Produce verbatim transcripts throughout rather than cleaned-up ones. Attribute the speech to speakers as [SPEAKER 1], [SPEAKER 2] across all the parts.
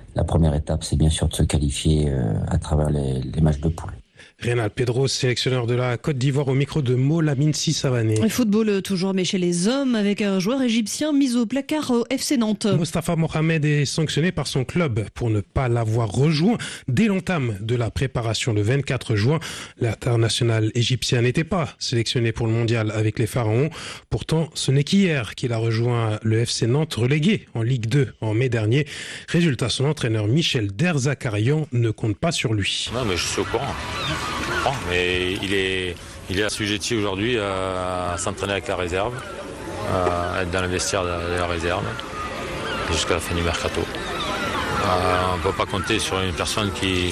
[SPEAKER 1] la première étape, c'est bien sûr de se qualifier euh, à travers les, les matchs de poule.
[SPEAKER 2] Reynald Pedros, sélectionneur de la Côte d'Ivoire, au micro de Molamine Sissavané.
[SPEAKER 3] Le football toujours, mais chez les hommes, avec un joueur égyptien mis au placard au F C Nantes.
[SPEAKER 2] Mostafa Mohamed est sanctionné par son club pour ne pas l'avoir rejoint dès l'entame de la préparation le vingt-quatre juin. L'international égyptien n'était pas sélectionné pour le mondial avec les Pharaons. Pourtant, ce n'est qu'hier qu'il a rejoint le F C Nantes, relégué en Ligue deux en mai dernier. Résultat, son entraîneur Michel Derzakarian ne compte pas sur lui.
[SPEAKER 4] Non, mais je suis au courant. Oh, mais il est, il est assujetti aujourd'hui à s'entraîner avec la réserve, à être dans le vestiaire de la réserve jusqu'à la fin du mercato. On ne peut pas compter sur une personne qui,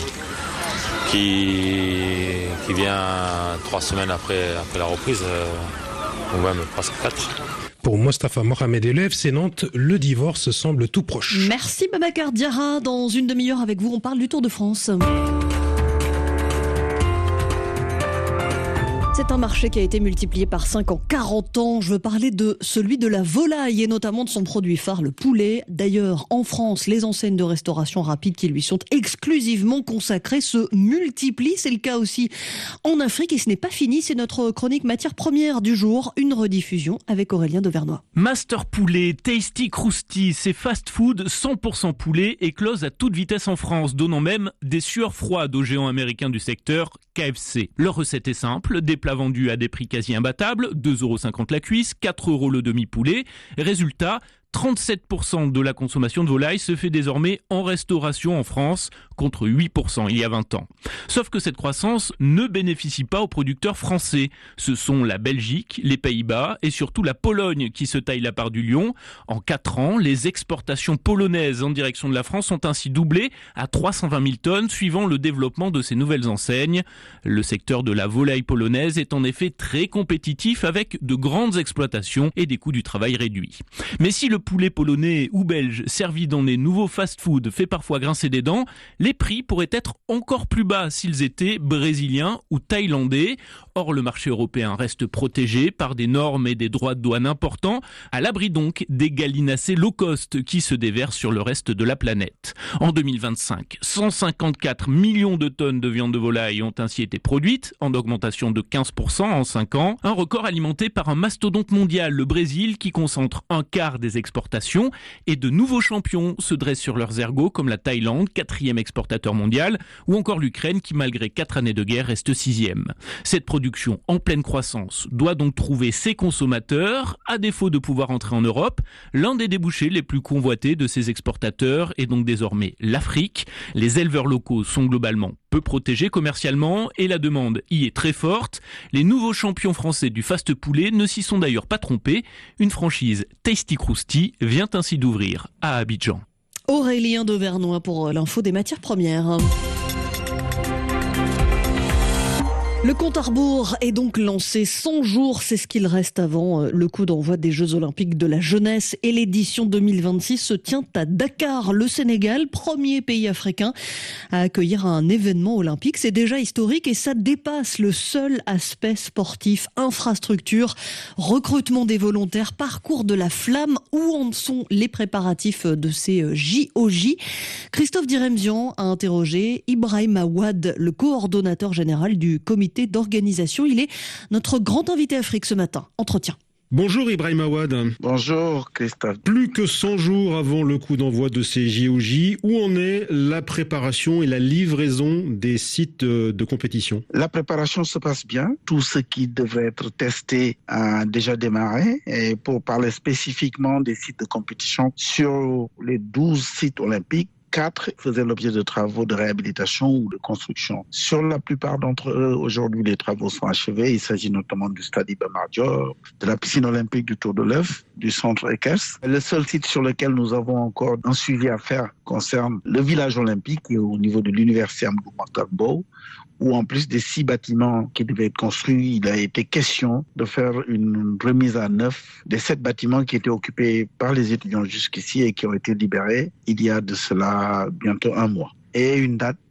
[SPEAKER 4] qui, qui vient trois semaines après, après la reprise, ou même presque quatre.
[SPEAKER 2] Pour Mostafa Mohamed et le F C Nantes, le divorce semble tout proche.
[SPEAKER 3] Merci Babacar Diarra. Dans une demi-heure avec vous, on parle du Tour de France. C'est un marché qui a été multiplié par cinq en quarante ans. Je veux parler de celui de la volaille et notamment de son produit phare, le poulet. D'ailleurs, en France, les enseignes de restauration rapide qui lui sont exclusivement consacrées se multiplient. C'est le cas aussi en Afrique et ce n'est pas fini. C'est notre chronique matière première du jour. Une rediffusion avec Aurélien Dauvernois.
[SPEAKER 5] Master Poulet, Tasty Krusty, ces fast-food cent pour cent poulet éclosent à toute vitesse en France, donnant même des sueurs froides aux géants américains du secteur, K F C. Leur recette est simple, des plats vendus à des prix quasi imbattables, deux euros cinquante la cuisse, quatre euros le demi-poulet. Résultat, trente-sept pour cent de la consommation de volaille se fait désormais en restauration en France, contre huit pour cent il y a vingt ans. Sauf que cette croissance ne bénéficie pas aux producteurs français. Ce sont la Belgique, les Pays-Bas et surtout la Pologne qui se taillent la part du lion. En quatre ans, les exportations polonaises en direction de la France ont ainsi doublé à trois cent vingt mille tonnes, suivant le développement de ces nouvelles enseignes. Le secteur de la volaille polonaise est en effet très compétitif avec de grandes exploitations et des coûts du travail réduits. Mais si le poulet polonais ou belge servi dans les nouveaux fast-food fait parfois grincer des dents, les prix pourraient être encore plus bas s'ils étaient brésiliens ou thaïlandais. Or, le marché européen reste protégé par des normes et des droits de douane importants, à l'abri donc des gallinacés low cost qui se déversent sur le reste de la planète. En deux mille vingt-cinq, cent cinquante-quatre millions de tonnes de viande de volaille ont ainsi été produites, en augmentation de quinze pour cent en cinq ans, un record alimenté par un mastodonte mondial, le Brésil, qui concentre un quart des exportations, et de nouveaux champions se dressent sur leurs ergots comme la Thaïlande, quatrième exportateur mondial, ou encore l'Ukraine qui, malgré quatre années de guerre, reste sixième. Cette production en pleine croissance doit donc trouver ses consommateurs, à défaut de pouvoir entrer en Europe. L'un des débouchés les plus convoités de ces exportateurs est donc désormais l'Afrique. Les éleveurs locaux sont globalement peu protégés commercialement et la demande y est très forte. Les nouveaux champions français du fast poulet ne s'y sont d'ailleurs pas trompés. Une franchise Tasty Krusty vient ainsi d'ouvrir à Abidjan.
[SPEAKER 3] Aurélien Dauvernois pour l'info des matières premières. Le compte à rebours est donc lancé. cent jours, c'est ce qu'il reste avant le coup d'envoi des Jeux Olympiques de la jeunesse. Et l'édition deux mille vingt-six se tient à Dakar, le Sénégal, premier pays africain à accueillir un événement olympique. C'est déjà historique et ça dépasse le seul aspect sportif, infrastructure, recrutement des volontaires, parcours de la flamme. Où en sont les préparatifs de ces J O J? Christophe Diremzian a interrogé Ibrahim Awad, le coordonnateur général du comité d'organisation. Il est notre grand invité Afrique ce matin. Entretien.
[SPEAKER 2] Bonjour Ibrahim Awad.
[SPEAKER 6] Bonjour Christophe.
[SPEAKER 2] Plus que cent jours avant le coup d'envoi de ces J O J, où en est la préparation et la livraison des sites de compétition?
[SPEAKER 6] La préparation se passe bien. Tout ce qui devrait être testé a déjà démarré. Et pour parler spécifiquement des sites de compétition, sur les douze sites olympiques, quatre faisaient l'objet de travaux de réhabilitation ou de construction. Sur la plupart d'entre eux, aujourd'hui, les travaux sont achevés. Il s'agit notamment du stade Iba Mar Diop, de la piscine olympique du Tour de l'Œuf, du centre Ekers. Le seul site sur lequel nous avons encore un suivi à faire concerne le village olympique et au niveau de l'université Amadou Mahtar Mbow, où en plus des six bâtiments qui devaient être construits, il a été question de faire une remise à neuf des sept bâtiments qui étaient occupés par les étudiants jusqu'ici et qui ont été libérés il y a de cela bientôt un mois. Et une date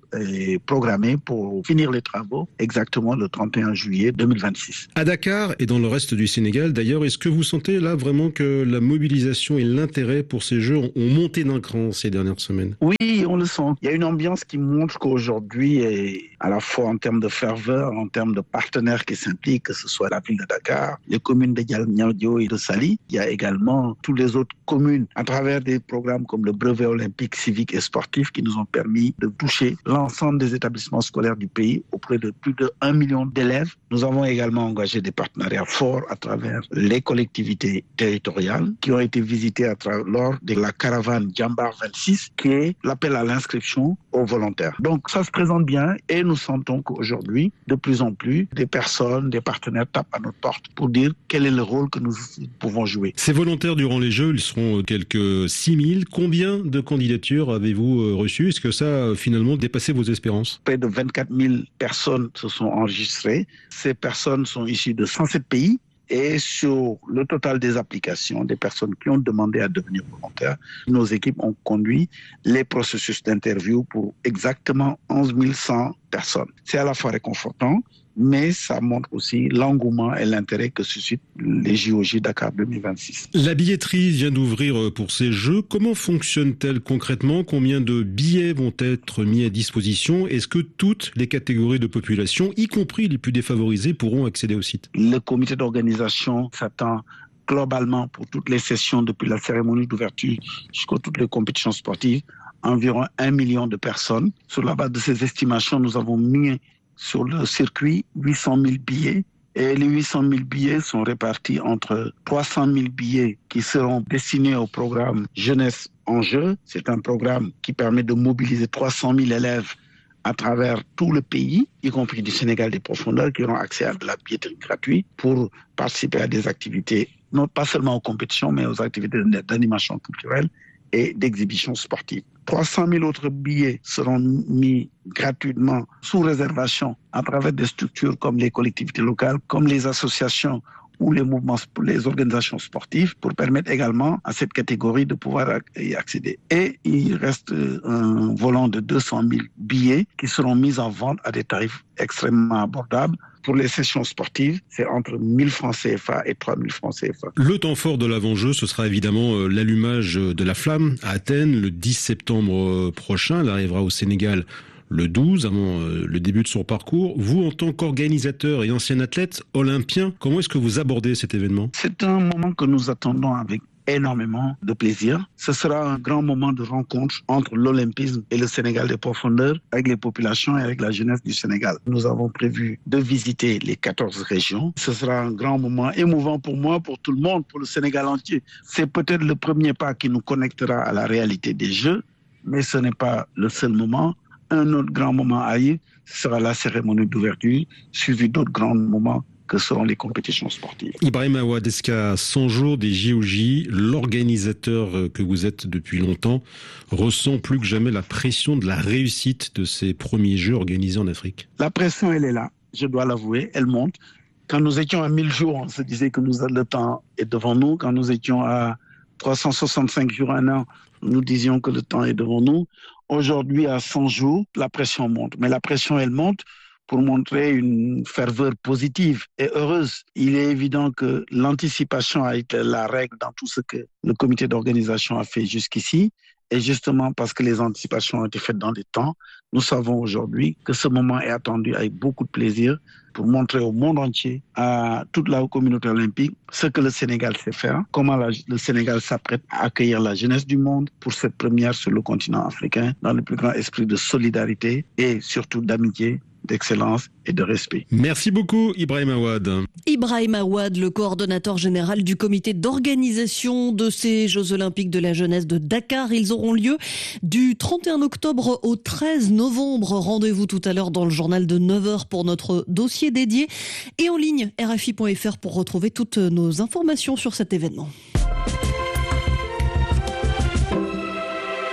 [SPEAKER 6] est programmée pour finir les travaux exactement le trente et un juillet deux mille vingt-six.
[SPEAKER 7] À Dakar et dans le reste du Sénégal, d'ailleurs, est-ce que vous sentez là vraiment que la mobilisation et l'intérêt pour ces Jeux ont monté d'un cran ces dernières semaines?
[SPEAKER 6] Oui, on le sent. Il y a une ambiance qui montre qu'aujourd'hui, à la fois en termes de ferveur, en termes de partenaires qui s'impliquent, que ce soit la ville de Dakar, les communes de Diamniadio et de Saly, il y a également toutes les autres communes à travers des programmes comme le brevet olympique, civique et sportif qui nous ont permis de toucher l'ensemble des établissements scolaires du pays auprès de plus de un million d'élèves. Nous avons également engagé des partenariats forts à travers les collectivités territoriales qui ont été visitées à travers, lors de la caravane Djambar vingt-six qui est l'appel à l'inscription aux volontaires. Donc ça se présente bien et nous sentons qu'aujourd'hui, de plus en plus, des personnes, des partenaires tapent à notre porte pour dire quel est le rôle que nous pouvons jouer.
[SPEAKER 7] Ces volontaires durant les Jeux, ils seront quelques six mille. Combien de candidatures avez-vous reçues? Est-ce que ça a finalement dépassé vos espérances?
[SPEAKER 6] Près de vingt-quatre mille personnes se sont enregistrées. Ces personnes sont issues de cent sept pays. Et sur le total des applications, des personnes qui ont demandé à devenir volontaires, nos équipes ont conduit les processus d'interview pour exactement onze mille cent personnes. C'est à la fois réconfortant, mais ça montre aussi l'engouement et l'intérêt que suscitent les J O J Dakar deux mille vingt-six.
[SPEAKER 7] La billetterie vient d'ouvrir pour ces Jeux. Comment fonctionne-t-elle concrètement? Combien de billets vont être mis à disposition? Est-ce que toutes les catégories de population, y compris les plus défavorisées, pourront accéder au site?
[SPEAKER 6] Le comité d'organisation s'attend globalement pour toutes les sessions, depuis la cérémonie d'ouverture jusqu'à toutes les compétitions sportives, environ un million de personnes. Sur la base de ces estimations, nous avons mis sur le circuit huit cent mille billets et les huit cent mille billets sont répartis entre trois cent mille billets qui seront destinés au programme Jeunesse en Jeu. C'est un programme qui permet de mobiliser trois cent mille élèves à travers tout le pays, y compris du Sénégal des profondeurs, qui auront accès à de la billetterie gratuite pour participer à des activités, non pas seulement aux compétitions, mais aux activités d'animation culturelle et d'exhibition sportive. trois cent mille autres billets seront mis gratuitement sous réservation à travers des structures comme les collectivités locales, comme les associations ou les mouvements, les organisations sportives, pour permettre également à cette catégorie de pouvoir y accéder. Et il reste un volant de deux cent mille billets qui seront mis en vente à des tarifs extrêmement abordables. Pour les sessions sportives, c'est entre mille francs C F A et trois mille francs C F A.
[SPEAKER 7] Le temps fort de l'avant-jeu, ce sera évidemment l'allumage de la flamme à Athènes le dix septembre prochain. Elle arrivera au Sénégal le douze, avant le début de son parcours. Vous, en tant qu'organisateur et ancien athlète olympien, comment est-ce que vous abordez cet événement?
[SPEAKER 6] C'est un moment que nous attendons avec énormément de plaisir. Ce sera un grand moment de rencontre entre l'olympisme et le Sénégal des profondeurs, avec les populations et avec la jeunesse du Sénégal. Nous avons prévu de visiter les quatorze régions. Ce sera un grand moment émouvant pour moi, pour tout le monde, pour le Sénégal entier. C'est peut-être le premier pas qui nous connectera à la réalité des Jeux, mais ce n'est pas le seul moment. Un autre grand moment à y, ce sera la cérémonie d'ouverture, suivi d'autres grands moments que seront les compétitions sportives.
[SPEAKER 7] Ibrahim Awad, est-ce qu'à cent jours des J O J, l'organisateur que vous êtes depuis longtemps ressent plus que jamais la pression de la réussite de ces premiers Jeux organisés en Afrique?
[SPEAKER 6] La pression, elle est là, je dois l'avouer, elle monte. Quand nous étions à mille jours, on se disait que nous, le temps est devant nous. Quand nous étions à trois cent soixante-cinq jours, un an, nous disions que le temps est devant nous. Aujourd'hui, à cent jours, la pression monte. Mais la pression, elle monte pour montrer une ferveur positive et heureuse. Il est évident que l'anticipation a été la règle dans tout ce que le comité d'organisation a fait jusqu'ici. Et justement, parce que les anticipations ont été faites dans les temps, nous savons aujourd'hui que ce moment est attendu avec beaucoup de plaisir pour montrer au monde entier, à toute la communauté olympique, ce que le Sénégal sait faire, comment la, le Sénégal s'apprête à accueillir la jeunesse du monde pour cette première sur le continent africain, dans le plus grand esprit de solidarité et surtout d'amitié, d'excellence et de respect.
[SPEAKER 7] Merci beaucoup Ibrahim Awad.
[SPEAKER 3] Ibrahim Awad, le coordonnateur général du comité d'organisation de ces Jeux Olympiques de la jeunesse de Dakar. Ils auront lieu du trente et un octobre au treize novembre. Rendez-vous tout à l'heure dans le journal de neuf heures pour notre dossier dédié et en ligne R F I point F R pour retrouver toutes nos informations sur cet événement.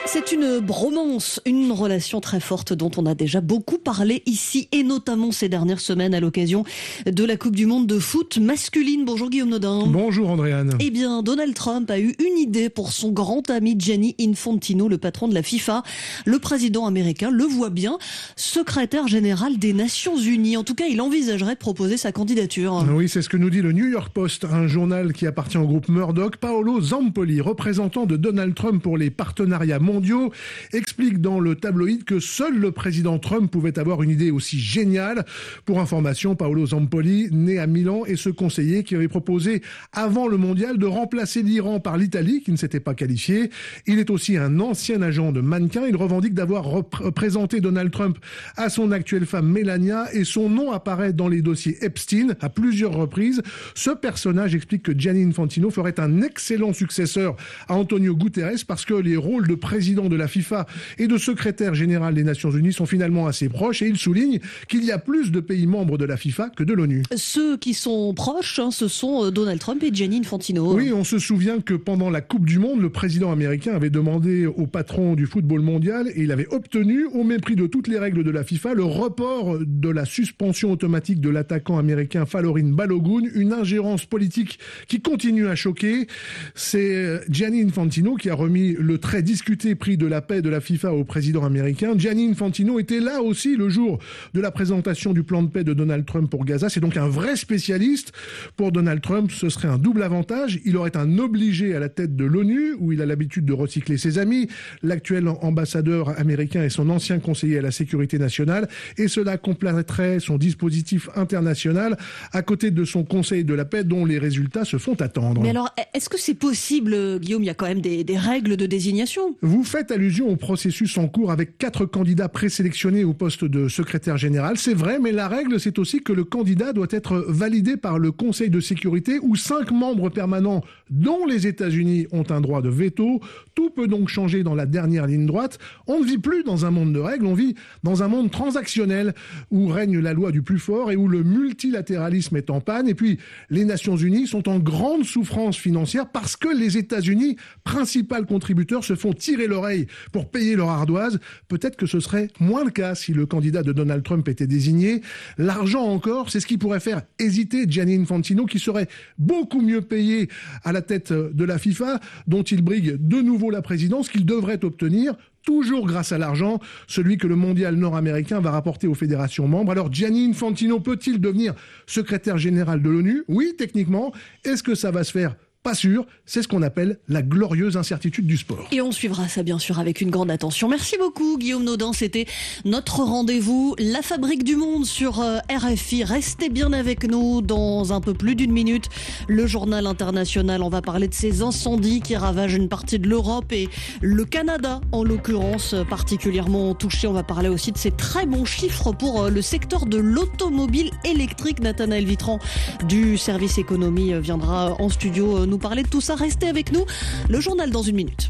[SPEAKER 3] C'est une bromance, une relation très forte dont on a déjà beaucoup parlé ici et notamment ces dernières semaines à l'occasion de la Coupe du Monde de foot masculine. Bonjour Guillaume Nodin.
[SPEAKER 8] Bonjour Andréane.
[SPEAKER 3] Eh bien, Donald Trump a eu une idée pour son grand ami Gianni Infantino, le patron de la FIFA. Le président américain le voit bien, secrétaire général des Nations Unies. En tout cas, il envisagerait de proposer sa candidature.
[SPEAKER 8] Oui, c'est ce que nous dit le New York Post, un journal qui appartient au groupe Murdoch. Paolo Zampoli, représentant de Donald Trump pour les partenariats mondiaux, explique dans le tabloïd que seul le président Trump pouvait avoir une idée aussi géniale. Pour information, Paolo Zampoli, né à Milan, est ce conseiller qui avait proposé avant le mondial de remplacer l'Iran par l'Italie, qui ne s'était pas qualifiée. Il est aussi un ancien agent de mannequin. Il revendique d'avoir représenté Donald Trump à son actuelle femme Melania et son nom apparaît dans les dossiers Epstein à plusieurs reprises. Ce personnage explique que Gianni Infantino ferait un excellent successeur à Antonio Guterres parce que les rôles de président de la FIFA et de secrétaire général des Nations Unies sont finalement assez proches et il souligne qu'il y a plus de pays membres de la FIFA que de l'ONU.
[SPEAKER 3] Ceux qui sont proches, hein, ce sont Donald Trump et Gianni Infantino.
[SPEAKER 8] Oui, on se souvient que pendant la Coupe du Monde, le président américain avait demandé au patron du football mondial et il avait obtenu, au mépris de toutes les règles de la FIFA, le report de la suspension automatique de l'attaquant américain Falorin Balogun, une ingérence politique qui continue à choquer. C'est Gianni Infantino qui a remis le très discuté prix de la paix de la FIFA au président américain. Gianni Infantino était là aussi le jour de la présentation du plan de paix de Donald Trump pour Gaza. C'est donc un vrai spécialiste. Pour Donald Trump, ce serait un double avantage. Il aurait un obligé à la tête de l'ONU, où il a l'habitude de recycler ses amis, l'actuel ambassadeur américain et son ancien conseiller à la sécurité nationale, et cela compléterait son dispositif international à côté de son conseil de la paix dont les résultats se font attendre.
[SPEAKER 3] Mais alors, est-ce que c'est possible, Guillaume? Il y a quand même des, des règles de désignation.
[SPEAKER 8] Vous faites allusion au processus en cours avec quatre candidats présélectionnés au poste de secrétaire général. C'est vrai, mais la règle, c'est aussi que le candidat doit être validé par le Conseil de sécurité où cinq membres permanents, dont les États-Unis, ont un droit de veto. Tout peut donc changer dans la dernière ligne droite. On ne vit plus dans un monde de règles, on vit dans un monde transactionnel où règne la loi du plus fort et où le multilatéralisme est en panne. Et puis, les Nations Unies sont en grande souffrance financière parce que les États-Unis, principal contributeur, se font tirer l'oreille pour payer leur ardoise. Peut-être que ce serait moins le cas si le candidat de Donald Trump était désigné. L'argent encore, c'est ce qui pourrait faire hésiter Gianni Infantino, qui serait beaucoup mieux payé à la tête de la FIFA, dont il brigue de nouveau la présidence, qu'il devrait obtenir toujours grâce à l'argent, celui que le mondial nord-américain va rapporter aux fédérations membres. Alors Gianni Infantino peut-il devenir secrétaire général de l'ONU? Oui, techniquement. Est-ce que ça va se faire? Pas sûr, c'est ce qu'on appelle la glorieuse incertitude du sport.
[SPEAKER 3] Et on suivra ça bien sûr avec une grande attention. Merci beaucoup Guillaume Nodin, c'était notre rendez-vous La Fabrique du Monde sur R F I. Restez bien avec nous dans un peu plus d'une minute. Le journal international, on va parler de ces incendies qui ravagent une partie de l'Europe et le Canada en l'occurrence particulièrement touché. On va parler aussi de ces très bons chiffres pour le secteur de l'automobile électrique. Nathanaël Vitran du service économie viendra en studio nous parler de tout ça. Restez avec nous. Le journal dans une minute.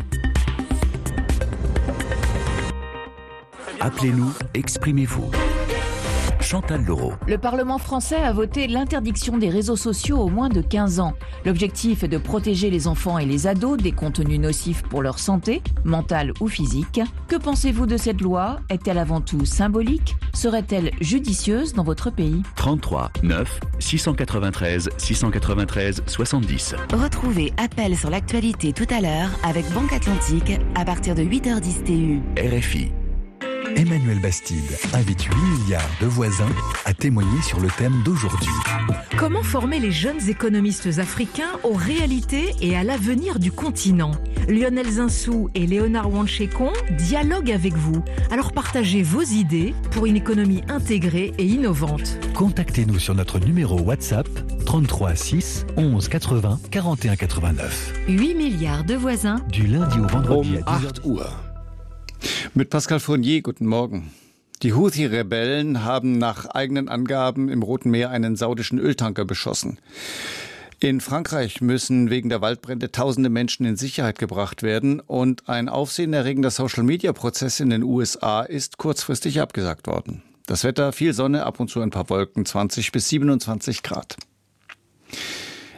[SPEAKER 9] Appelez-nous, exprimez-vous. Chantal Leroux.
[SPEAKER 10] Le Parlement français a voté l'interdiction des réseaux sociaux aux moins de quinze ans. L'objectif est de protéger les enfants et les ados des contenus nocifs pour leur santé, mentale ou physique. Que pensez-vous de cette loi? Est-elle avant tout symbolique? Serait-elle judicieuse dans votre pays?
[SPEAKER 9] trente-trois neuf six cent quatre-vingt-treize six cent quatre-vingt-treize soixante-dix.
[SPEAKER 11] Retrouvez Appel sur l'actualité tout à l'heure avec Banque Atlantique à partir de huit heures dix T U.
[SPEAKER 9] R F I.
[SPEAKER 12] Emmanuel Bastide invite huit milliards de voisins à témoigner sur le thème d'aujourd'hui.
[SPEAKER 13] Comment former les jeunes économistes africains aux réalités et à l'avenir du continent? Lionel Zinsou et Léonard Wanchekon dialoguent avec vous. Alors partagez vos idées pour une économie intégrée et innovante.
[SPEAKER 12] Contactez-nous sur notre numéro WhatsApp trente-trois six onze quatre-vingts quarante et un quatre-vingt-neuf.
[SPEAKER 13] huit milliards de voisins.
[SPEAKER 12] Du lundi au vendredi
[SPEAKER 14] um acht Uhr. Mit Pascal Fournier, guten Morgen. Die Houthi-Rebellen haben nach eigenen Angaben im Roten Meer einen saudischen Öltanker beschossen. In Frankreich müssen wegen der Waldbrände tausende Menschen in Sicherheit gebracht werden und ein aufsehenerregender Social-Media-Prozess in den U S A ist kurzfristig abgesagt worden. Das Wetter, viel Sonne, ab und zu ein paar Wolken, zwanzig bis siebenundzwanzig Grad.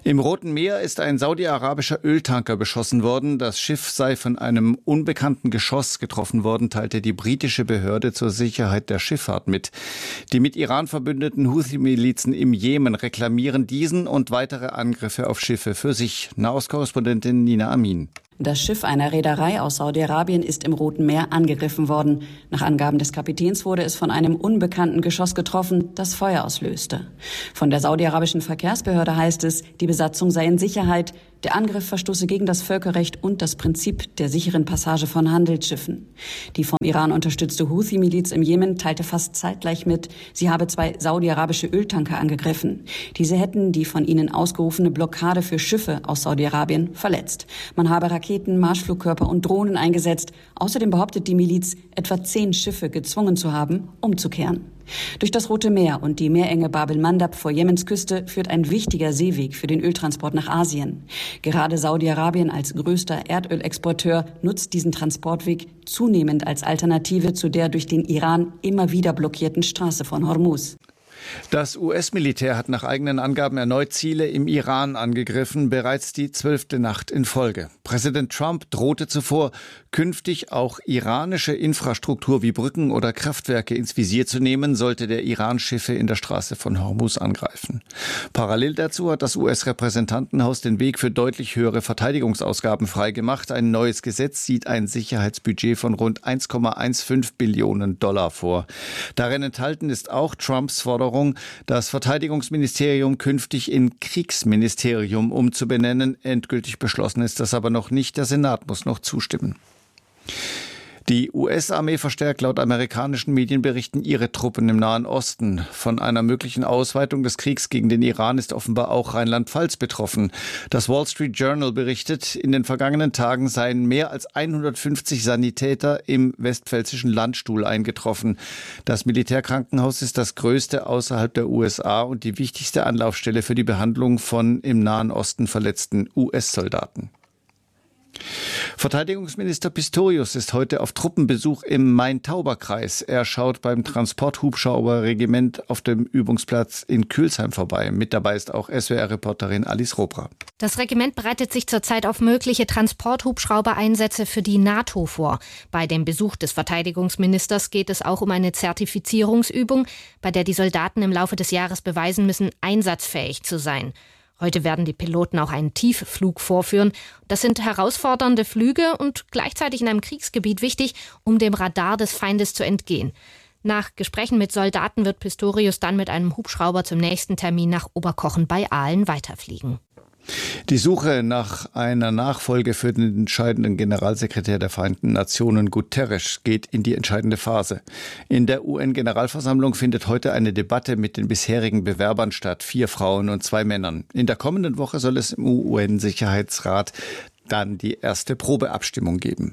[SPEAKER 14] Im Roten Meer ist ein saudi-arabischer Öltanker beschossen worden. Das Schiff sei von einem unbekannten Geschoss getroffen worden, teilte die britische Behörde zur Sicherheit der Schifffahrt mit. Die mit Iran verbündeten Houthi-Milizen im Jemen reklamieren diesen und weitere Angriffe auf Schiffe für sich. Nahostkorrespondentin Nina Amin.
[SPEAKER 15] Das Schiff einer Reederei aus Saudi-Arabien ist im Roten Meer angegriffen worden. Nach Angaben des Kapitäns wurde es von einem unbekannten Geschoss getroffen, das Feuer auslöste. Von der saudi-arabischen Verkehrsbehörde heißt es, die Besatzung sei in Sicherheit. Der Angriff verstoße gegen das Völkerrecht und das Prinzip der sicheren Passage von Handelsschiffen. Die vom Iran unterstützte Houthi-Miliz im Jemen teilte fast zeitgleich mit, sie habe zwei saudi-arabische Öltanker angegriffen. Diese hätten die von ihnen ausgerufene Blockade für Schiffe aus Saudi-Arabien verletzt. Man habe Raketen, Marschflugkörper und Drohnen eingesetzt. Außerdem behauptet die Miliz, etwa zehn Schiffe gezwungen zu haben, umzukehren. Durch das Rote Meer und die Meerenge Bab el-Mandab vor Jemens Küste führt ein wichtiger Seeweg für den Öltransport nach Asien. Gerade Saudi-Arabien als größter Erdölexporteur nutzt diesen Transportweg zunehmend als Alternative zu der durch den Iran immer wieder blockierten Straße von Hormuz.
[SPEAKER 14] Das U S-Militär hat nach eigenen Angaben erneut Ziele im Iran angegriffen, bereits die zwölfte Nacht in Folge. Präsident Trump drohte zuvor, künftig auch iranische Infrastruktur wie Brücken oder Kraftwerke ins Visier zu nehmen, sollte der Iran Schiffe in der Straße von Hormuz angreifen. Parallel dazu hat das U S-Repräsentantenhaus den Weg für deutlich höhere Verteidigungsausgaben freigemacht. Ein neues Gesetz sieht ein Sicherheitsbudget von rund eins Komma fünfzehn Billionen Dollar vor. Darin enthalten ist auch Trumps Forderung, das Verteidigungsministerium künftig in Kriegsministerium umzubenennen. Endgültig beschlossen ist das aber noch nicht. Der Senat muss noch zustimmen. Die U S-Armee verstärkt laut amerikanischen Medienberichten ihre Truppen im Nahen Osten. Von einer möglichen Ausweitung des Kriegs gegen den Iran ist offenbar auch Rheinland-Pfalz betroffen. Das Wall Street Journal berichtet, in den vergangenen Tagen seien mehr als hundertfünfzig Sanitäter im westpfälzischen Landstuhl eingetroffen. Das Militärkrankenhaus ist das größte außerhalb der U S A und die wichtigste Anlaufstelle für die Behandlung von im Nahen Osten verletzten U S-Soldaten. Verteidigungsminister Pistorius ist heute auf Truppenbesuch im Main-Tauber-Kreis. Er schaut beim Transporthubschrauberregiment auf dem Übungsplatz in Külsheim vorbei. Mit dabei ist auch S W R-Reporterin Alice Robra.
[SPEAKER 16] Das Regiment bereitet sich zurzeit auf mögliche Transporthubschraubereinsätze für die NATO vor. Bei dem Besuch des Verteidigungsministers geht es auch um eine Zertifizierungsübung, bei der die Soldaten im Laufe des Jahres beweisen müssen, einsatzfähig zu sein. Heute werden die Piloten auch einen Tiefflug vorführen. Das sind herausfordernde Flüge und gleichzeitig in einem Kriegsgebiet wichtig, um dem Radar des Feindes zu entgehen. Nach Gesprächen mit Soldaten wird Pistorius dann mit einem Hubschrauber zum nächsten Termin nach Oberkochen bei Aalen weiterfliegen.
[SPEAKER 14] Die Suche nach einer Nachfolge für den entscheidenden Generalsekretär der Vereinten Nationen Guterres geht in die entscheidende Phase. In der U N-Generalversammlung findet heute eine Debatte mit den bisherigen Bewerbern statt, vier Frauen und zwei Männern. In der kommenden Woche soll es im U N-Sicherheitsrat dann die erste Probeabstimmung geben.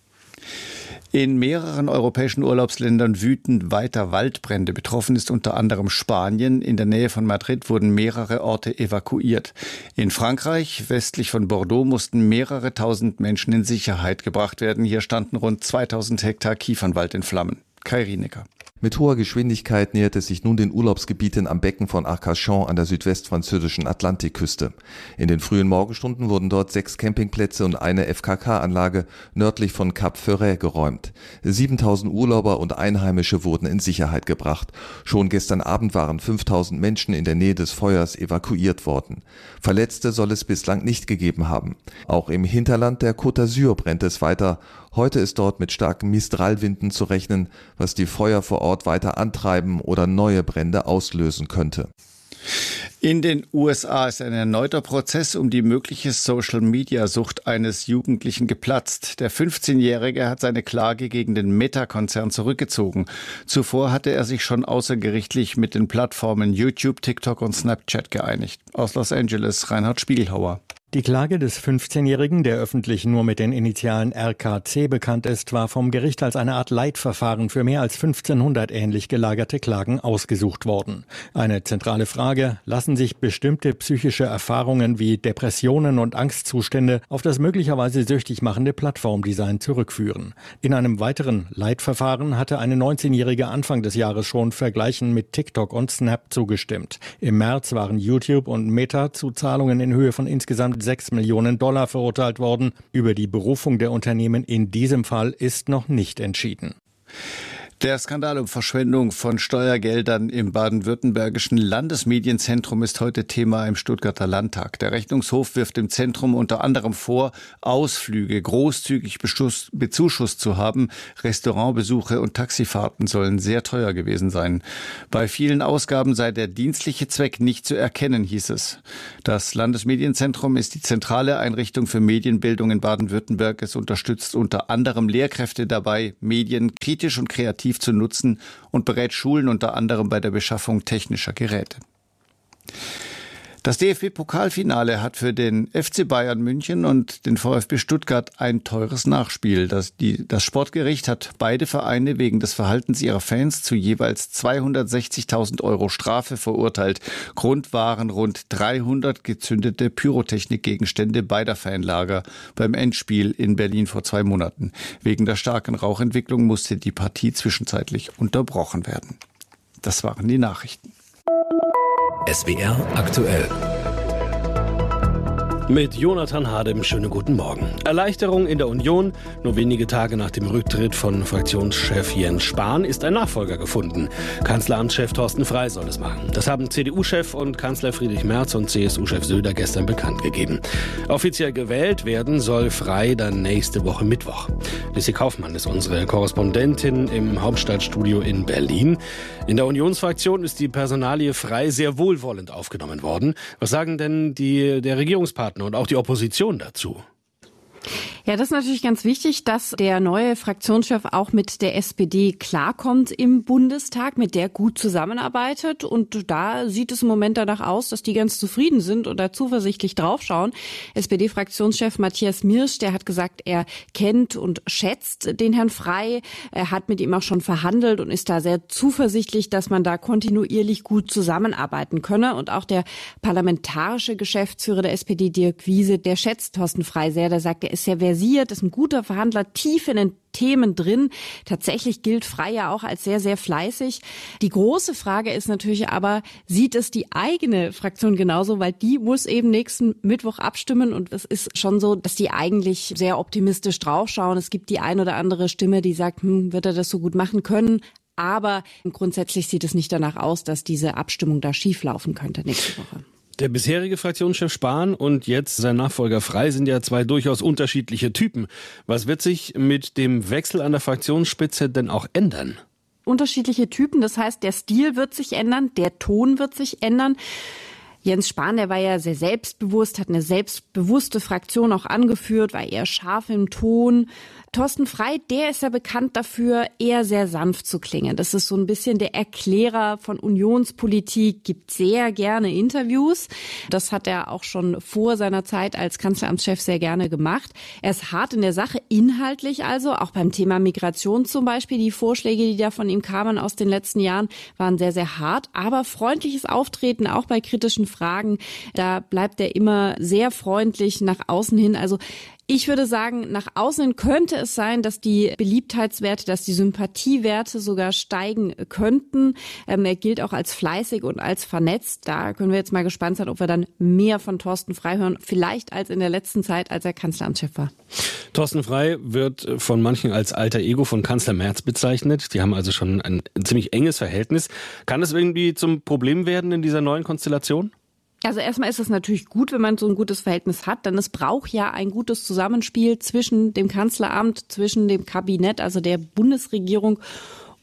[SPEAKER 14] In mehreren europäischen Urlaubsländern wüten weiter Waldbrände. Betroffen ist unter anderem Spanien. In der Nähe von Madrid wurden mehrere Orte evakuiert. In Frankreich, westlich von Bordeaux, mussten mehrere tausend Menschen in Sicherheit gebracht werden. Hier standen rund zweitausend Hektar Kiefernwald in Flammen. Kai Rienecker.
[SPEAKER 17] Mit hoher Geschwindigkeit nähert es sich nun den Urlaubsgebieten am Becken von Arcachon an der südwestfranzösischen Atlantikküste. In den frühen Morgenstunden wurden dort sechs Campingplätze und eine F K K-Anlage nördlich von Cap Ferret geräumt. siebentausend Urlauber und Einheimische wurden in Sicherheit gebracht. Schon gestern Abend waren fünftausend Menschen in der Nähe des Feuers evakuiert worden. Verletzte soll es bislang nicht gegeben haben. Auch im Hinterland der Côte d'Azur brennt es weiter. Heute ist dort mit starken Mistralwinden zu rechnen, was die Feuer vor Ort weiter antreiben oder neue Brände auslösen könnte.
[SPEAKER 14] In den U S A ist ein erneuter Prozess um die mögliche Social-Media-Sucht eines Jugendlichen geplatzt. Der fünfzehnjährige hat seine Klage gegen den Meta-Konzern zurückgezogen. Zuvor hatte er sich schon außergerichtlich mit den Plattformen YouTube, TikTok und Snapchat geeinigt. Aus Los Angeles, Reinhard Spiegelhauer.
[SPEAKER 18] Die Klage des fünfzehnjährigen, der öffentlich nur mit den Initialen R K C bekannt ist, war vom Gericht als eine Art Leitverfahren für mehr als fünfzehnhundert ähnlich gelagerte Klagen ausgesucht worden. Eine zentrale Frage: Lassen sich bestimmte psychische Erfahrungen wie Depressionen und Angstzustände auf das möglicherweise süchtig machende Plattformdesign zurückführen? In einem weiteren Leitverfahren hatte eine neunzehnjährige Anfang des Jahres schon Vergleichen mit TikTok und Snap zugestimmt. Im März waren YouTube und Meta zu Zahlungen in Höhe von insgesamt sechs Millionen Dollar verurteilt worden. Über die Berufung der Unternehmen in diesem Fall ist noch nicht entschieden.
[SPEAKER 14] Der Skandal um Verschwendung von Steuergeldern im baden-württembergischen Landesmedienzentrum ist heute Thema im Stuttgarter Landtag. Der Rechnungshof wirft dem Zentrum unter anderem vor, Ausflüge großzügig bezuschusst zu haben. Restaurantbesuche und Taxifahrten sollen sehr teuer gewesen sein. Bei vielen Ausgaben sei der dienstliche Zweck nicht zu erkennen, hieß es. Das Landesmedienzentrum ist die zentrale Einrichtung für Medienbildung in Baden-Württemberg. Es unterstützt unter anderem Lehrkräfte dabei, Medien kritisch und kreativ zu nutzen und berät Schulen unter anderem bei der Beschaffung technischer Geräte. Das D F B-Pokalfinale hat für den F C Bayern München und den VfB Stuttgart ein teures Nachspiel. Das, die, das Sportgericht hat beide Vereine wegen des Verhaltens ihrer Fans zu jeweils zweihundertsechzigtausend Euro Strafe verurteilt. Grund waren rund dreihundert gezündete Pyrotechnikgegenstände beider Fanlager beim Endspiel in Berlin vor zwei Monaten. Wegen der starken Rauchentwicklung musste die Partie zwischenzeitlich unterbrochen werden. Das waren die Nachrichten.
[SPEAKER 19] S W R aktuell. Mit Jonathan Hadem, schönen guten Morgen. Erleichterung in der Union. Nur wenige Tage nach dem Rücktritt von Fraktionschef Jens Spahn ist ein Nachfolger gefunden. Kanzleramtschef Thorsten Frey soll es machen. Das haben C D U-Chef und Kanzler Friedrich Merz und C S U-Chef Söder gestern bekannt gegeben. Offiziell gewählt werden soll Frey dann nächste Woche Mittwoch. Lissy Kaufmann ist unsere Korrespondentin im Hauptstadtstudio in Berlin. In der Unionsfraktion ist die Personalie Frey sehr wohlwollend aufgenommen worden. Was sagen denn die, der Regierungspartner und auch die Opposition dazu?
[SPEAKER 20] Ja, das ist natürlich ganz wichtig, dass der neue Fraktionschef auch mit der S P D klarkommt im Bundestag, mit der gut zusammenarbeitet. Und da sieht es im Moment danach aus, dass die ganz zufrieden sind und da zuversichtlich draufschauen. S P D-Fraktionschef Matthias Mirsch, der hat gesagt, er kennt und schätzt den Herrn Frey. Er hat mit ihm auch schon verhandelt und ist da sehr zuversichtlich, dass man da kontinuierlich gut zusammenarbeiten könne. Und auch der parlamentarische Geschäftsführer der S P D, Dirk Wiese, der schätzt Thorsten Frey sehr. Der sagt, er ist sehr versiert, ist ein guter Verhandler, tief in den Themen drin. Tatsächlich gilt Frey ja auch als sehr, sehr fleißig. Die große Frage ist natürlich aber, sieht es die eigene Fraktion genauso? Weil die muss eben nächsten Mittwoch abstimmen und es ist schon so, dass die eigentlich sehr optimistisch draufschauen. Es gibt die ein oder andere Stimme, die sagt, hm, wird er das so gut machen können? Aber grundsätzlich sieht es nicht danach aus, dass diese Abstimmung da schieflaufen könnte nächste Woche.
[SPEAKER 19] Der bisherige Fraktionschef Spahn und jetzt sein Nachfolger Frey sind ja zwei durchaus unterschiedliche Typen. Was wird sich mit dem Wechsel an der Fraktionsspitze denn auch ändern?
[SPEAKER 20] Unterschiedliche Typen, das heißt, der Stil wird sich ändern, der Ton wird sich ändern. Jens Spahn, der war ja sehr selbstbewusst, hat eine selbstbewusste Fraktion auch angeführt, war eher scharf im Ton. Thorsten Frey, der ist ja bekannt dafür, eher sehr sanft zu klingen. Das ist so ein bisschen der Erklärer von Unionspolitik, gibt sehr gerne Interviews. Das hat er auch schon vor seiner Zeit als Kanzleramtschef sehr gerne gemacht. Er ist hart in der Sache, inhaltlich also, auch beim Thema Migration zum Beispiel. Die Vorschläge, die da von ihm kamen aus den letzten Jahren, waren sehr, sehr hart. Aber freundliches Auftreten, auch bei kritischen Fragen, da bleibt er immer sehr freundlich nach außen hin. Also ich würde sagen, nach außen könnte es sein, dass die Beliebtheitswerte, dass die Sympathiewerte sogar steigen könnten. Ähm, er gilt auch als fleißig und als vernetzt. Da können wir jetzt mal gespannt sein, ob wir dann mehr von Thorsten Frey hören, vielleicht als in der letzten Zeit, als er Kanzleramtschef war.
[SPEAKER 19] Thorsten Frey wird von manchen als alter Ego von Kanzler Merz bezeichnet. Die haben also schon ein ziemlich enges Verhältnis. Kann es irgendwie zum Problem werden in dieser neuen Konstellation?
[SPEAKER 20] Also erstmal ist es natürlich gut, wenn man so ein gutes Verhältnis hat, denn es braucht ja ein gutes Zusammenspiel zwischen dem Kanzleramt, zwischen dem Kabinett, also der Bundesregierung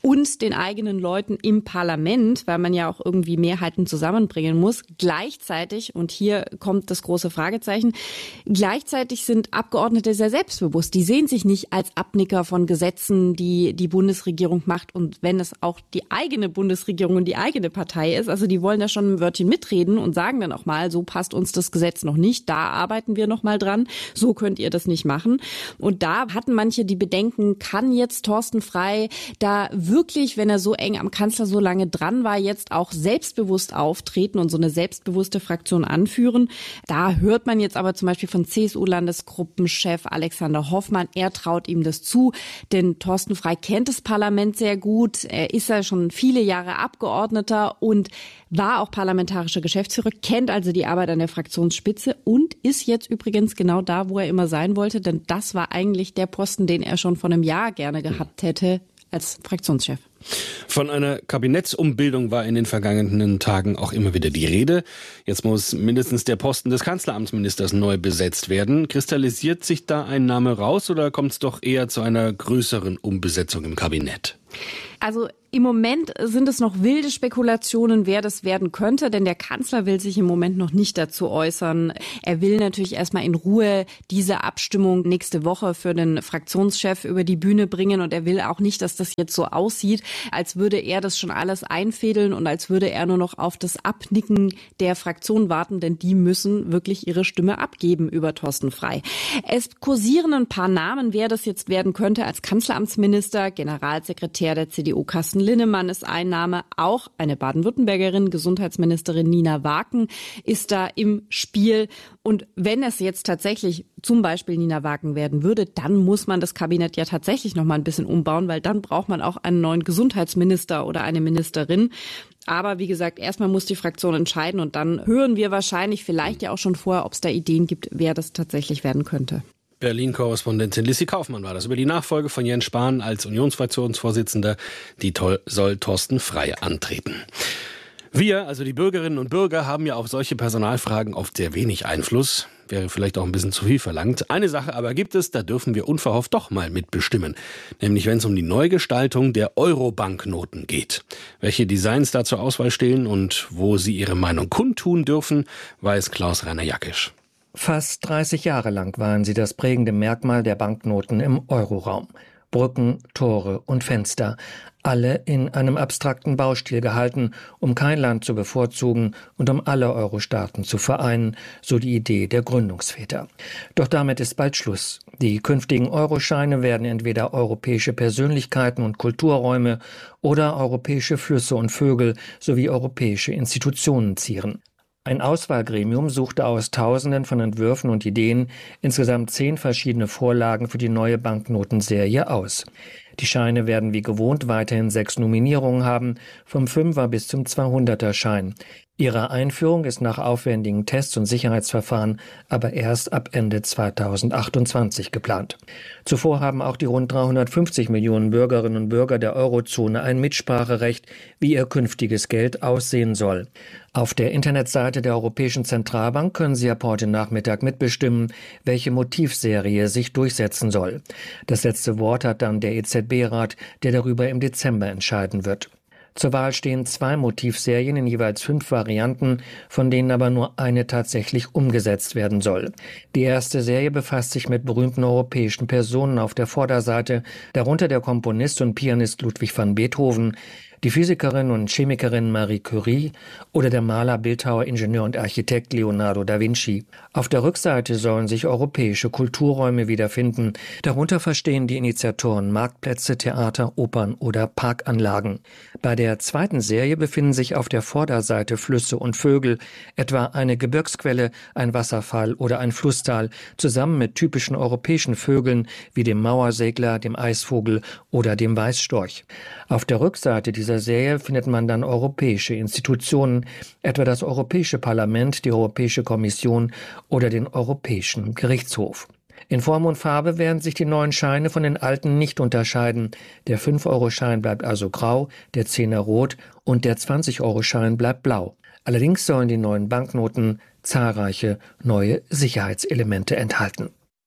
[SPEAKER 20] und den eigenen Leuten im Parlament, weil man ja auch irgendwie Mehrheiten zusammenbringen muss. Gleichzeitig, und hier kommt das große Fragezeichen, gleichzeitig sind Abgeordnete sehr selbstbewusst. Die sehen sich nicht als Abnicker von Gesetzen, die die Bundesregierung macht. Und wenn es auch die eigene Bundesregierung und die eigene Partei ist, also die wollen da schon ein Wörtchen mitreden und sagen dann auch mal, so passt uns das Gesetz noch nicht, da arbeiten wir noch mal dran, so könnt ihr das nicht machen. Und da hatten manche die Bedenken, kann jetzt Thorsten Frey da wirklich, wenn er so eng am Kanzler so lange dran war, jetzt auch selbstbewusst auftreten und so eine selbstbewusste Fraktion anführen? Da hört man jetzt aber zum Beispiel von C S U-Landesgruppenchef Alexander Hoffmann, er traut ihm das zu, denn Thorsten Frey kennt das Parlament sehr gut, er ist ja schon viele Jahre Abgeordneter und war auch parlamentarischer Geschäftsführer, kennt also die Arbeit an der Fraktionsspitze und ist jetzt übrigens genau da, wo er immer sein wollte, denn das war eigentlich der Posten, den er schon vor einem Jahr gerne gehabt hätte als Fraktionschef.
[SPEAKER 19] Von einer Kabinettsumbildung war in den vergangenen Tagen auch immer wieder die Rede. Jetzt muss mindestens der Posten des Kanzleramtsministers neu besetzt werden. Kristallisiert sich da ein Name raus oder kommt es doch eher zu einer größeren Umbesetzung im Kabinett?
[SPEAKER 20] Also im Moment sind es noch wilde Spekulationen, wer das werden könnte, denn der Kanzler will sich im Moment noch nicht dazu äußern. Er will natürlich erstmal in Ruhe diese Abstimmung nächste Woche für den Fraktionschef über die Bühne bringen und er will auch nicht, dass das jetzt so aussieht, als würde er das schon alles einfädeln und als würde er nur noch auf das Abnicken der Fraktion warten, denn die müssen wirklich ihre Stimme abgeben über Thorsten Frey. Es kursieren ein paar Namen, wer das jetzt werden könnte als Kanzleramtsminister. Generalsekretär der C D U Carsten Linnemann ist ein Name, auch eine Baden-Württembergerin, Gesundheitsministerin Nina Waken ist da im Spiel. Und wenn es jetzt tatsächlich zum Beispiel Nina Waken werden würde, dann muss man das Kabinett ja tatsächlich noch mal ein bisschen umbauen, weil dann braucht man auch einen neuen Gesundheitsminister oder eine Ministerin. Aber wie gesagt, erstmal muss die Fraktion entscheiden und dann hören wir wahrscheinlich vielleicht ja auch schon vorher, ob es da Ideen gibt, wer das tatsächlich werden könnte.
[SPEAKER 19] Berlin-Korrespondentin Lissy Kaufmann war das über die Nachfolge von Jens Spahn als Unionsfraktionsvorsitzender. Die soll Thorsten Frey antreten. Wir, also die Bürgerinnen und Bürger, haben ja auf solche Personalfragen oft sehr wenig Einfluss. Wäre vielleicht auch ein bisschen zu viel verlangt. Eine Sache aber gibt es, da dürfen wir unverhofft doch mal mitbestimmen. Nämlich wenn es um die Neugestaltung der Euro-Banknoten geht. Welche Designs da zur Auswahl stehen und wo Sie Ihre Meinung kundtun dürfen, weiß Klaus-Rainer Jackisch.
[SPEAKER 21] Fast dreißig Jahre lang waren sie das prägende Merkmal der Banknoten im Euroraum. Brücken, Tore und Fenster, alle in einem abstrakten Baustil gehalten, um kein Land zu bevorzugen und um alle Euro-Staaten zu vereinen, so die Idee der Gründungsväter. Doch damit ist bald Schluss. Die künftigen Euroscheine werden entweder europäische Persönlichkeiten und Kulturräume oder europäische Flüsse und Vögel sowie europäische Institutionen zieren. Ein Auswahlgremium suchte aus Tausenden von Entwürfen und Ideen insgesamt zehn verschiedene Vorlagen für die neue Banknotenserie aus. Die Scheine werden wie gewohnt weiterhin sechs Nominierungen haben, vom Fünfer bis zum zweihunderter Schein. Ihre Einführung ist nach aufwendigen Tests und Sicherheitsverfahren aber erst ab Ende zweitausendachtundzwanzig geplant. Zuvor haben auch die rund dreihundertfünfzig Millionen Bürgerinnen und Bürger der Eurozone ein Mitspracherecht, wie ihr künftiges Geld aussehen soll. Auf der Internetseite der Europäischen Zentralbank können Sie ab heute Nachmittag mitbestimmen, welche Motivserie sich durchsetzen soll. Das letzte Wort hat dann der E Z B-Rat, der darüber im Dezember entscheiden wird. Zur Wahl stehen zwei Motivserien in jeweils fünf Varianten, von denen aber nur eine tatsächlich umgesetzt werden soll. Die erste Serie befasst sich mit berühmten europäischen Personen auf der Vorderseite, darunter der Komponist und Pianist Ludwig van Beethoven, die Physikerin und Chemikerin Marie Curie oder der Maler, Bildhauer, Ingenieur und Architekt Leonardo da Vinci. Auf der Rückseite sollen sich europäische Kulturräume wiederfinden. Darunter verstehen die Initiatoren Marktplätze, Theater, Opern oder Parkanlagen. Bei der zweiten Serie befinden sich auf der Vorderseite Flüsse und Vögel, etwa eine Gebirgsquelle, ein Wasserfall oder ein Flusstal, zusammen mit typischen europäischen Vögeln wie dem Mauersegler, dem Eisvogel oder dem Weißstorch. Auf der Rückseite dieser Serie findet man dann europäische Institutionen, etwa das Europäische Parlament, die Europäische Kommission oder den Europäischen Gerichtshof. In Form und Farbe werden sich die neuen Scheine von den alten nicht unterscheiden. Der fünf-Euro-Schein bleibt also grau, der Zehner rot und der zwanzig-Euro-Schein bleibt blau. Allerdings sollen die neuen Banknoten zahlreiche neue Sicherheitselemente enthalten.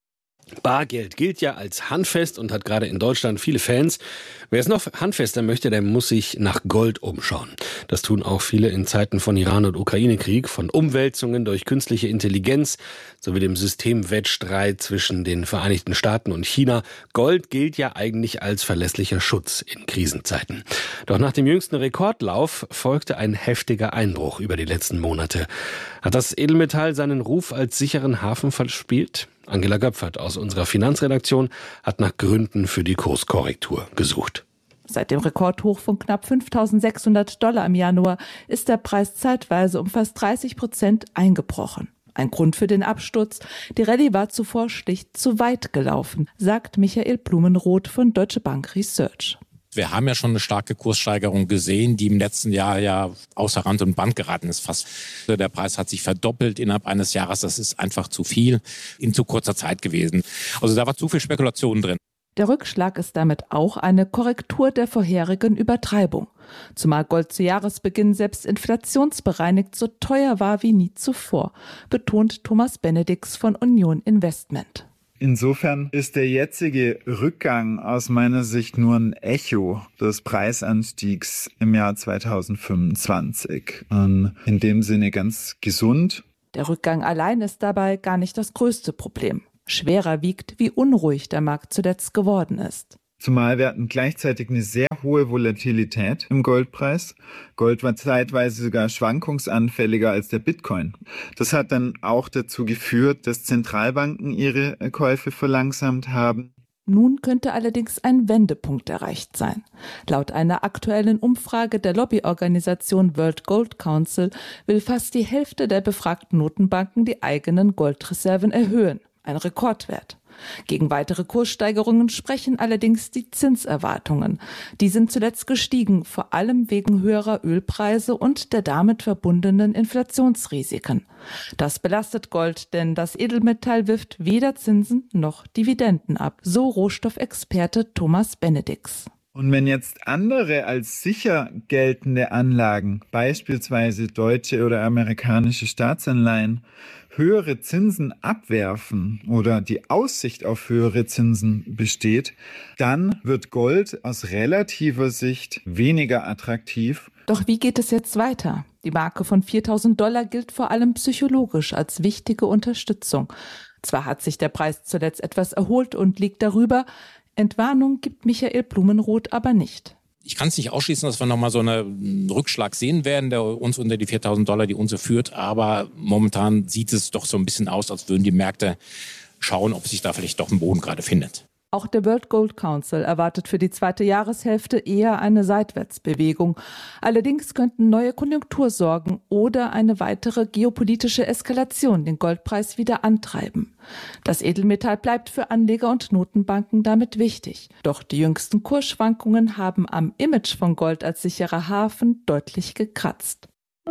[SPEAKER 19] Bargeld gilt ja als handfest und hat gerade in Deutschland viele Fans. Wer es noch handfester möchte, der muss sich nach Gold umschauen. Das tun auch viele in Zeiten von Iran- und Ukraine-Krieg, von Umwälzungen durch künstliche Intelligenz sowie dem Systemwettstreit zwischen den Vereinigten Staaten und China. Gold gilt ja eigentlich als verlässlicher Schutz in Krisenzeiten. Doch nach dem jüngsten Rekordlauf folgte ein heftiger Einbruch über die letzten Monate. Hat das Edelmetall seinen Ruf als sicheren Hafen verspielt? Angela Göpfert aus unserer Finanzredaktion hat nach Gründen für die Kurskorrektur gesucht.
[SPEAKER 1] Seit dem Rekordhoch von knapp fünftausendsechshundert Dollar im Januar ist der Preis zeitweise um fast dreißig Prozent eingebrochen. Ein Grund für den Absturz: Die Rallye war zuvor schlicht zu weit gelaufen, sagt Michael Blumenroth von Deutsche Bank Research.
[SPEAKER 22] Wir haben ja schon eine starke Kurssteigerung gesehen, die im letzten Jahr ja außer Rand und Band geraten ist. Fast der Preis hat sich verdoppelt innerhalb eines Jahres. Das ist einfach zu viel in zu kurzer Zeit gewesen. Also da war zu viel Spekulation drin.
[SPEAKER 1] Der Rückschlag ist damit auch eine Korrektur der vorherigen Übertreibung. Zumal Gold zu Jahresbeginn selbst inflationsbereinigt so teuer war wie nie zuvor, betont Thomas Benedix von Union Investment.
[SPEAKER 23] Insofern ist der jetzige Rückgang aus meiner Sicht nur ein Echo des Preisanstiegs im Jahr zweitausendfünfundzwanzig. Und in dem Sinne ganz gesund.
[SPEAKER 1] Der Rückgang allein ist dabei gar nicht das größte Problem. Schwerer wiegt, wie unruhig der Markt zuletzt geworden ist.
[SPEAKER 23] Zumal wir hatten gleichzeitig eine sehr hohe Volatilität im Goldpreis. Gold war zeitweise sogar schwankungsanfälliger als der Bitcoin. Das hat dann auch dazu geführt, dass Zentralbanken ihre Käufe verlangsamt haben.
[SPEAKER 1] Nun könnte allerdings ein Wendepunkt erreicht sein. Laut einer aktuellen Umfrage der Lobbyorganisation World Gold Council will fast die Hälfte der befragten Notenbanken die eigenen Goldreserven erhöhen. Ein Rekordwert. Gegen weitere Kurssteigerungen sprechen allerdings die Zinserwartungen. Die sind zuletzt gestiegen, vor allem wegen höherer Ölpreise und der damit verbundenen Inflationsrisiken. Das belastet Gold, denn das Edelmetall wirft weder Zinsen noch Dividenden ab, so Rohstoffexperte Thomas Benedix.
[SPEAKER 23] Und wenn jetzt andere als sicher geltende Anlagen, beispielsweise deutsche oder amerikanische Staatsanleihen, höhere Zinsen abwerfen oder die Aussicht auf höhere Zinsen besteht, dann wird Gold aus relativer Sicht weniger attraktiv.
[SPEAKER 1] Doch wie geht es jetzt weiter? Die Marke von viertausend Dollar gilt vor allem psychologisch als wichtige Unterstützung. Zwar hat sich der Preis zuletzt etwas erholt und liegt darüber, Entwarnung gibt Michael Blumenroth aber nicht.
[SPEAKER 22] Ich kann es nicht ausschließen, dass wir nochmal so einen Rückschlag sehen werden, der uns unter die viertausend Dollar die Unze führt. Aber momentan sieht es doch so ein bisschen aus, als würden die Märkte schauen, ob sich da vielleicht doch ein Boden gerade findet.
[SPEAKER 1] Auch der World Gold Council erwartet für die zweite Jahreshälfte eher eine Seitwärtsbewegung. Allerdings könnten neue Konjunktursorgen oder eine weitere geopolitische Eskalation den Goldpreis wieder antreiben. Das Edelmetall bleibt für Anleger und Notenbanken damit wichtig. Doch die jüngsten Kursschwankungen haben am Image von Gold als sicherer Hafen deutlich gekratzt.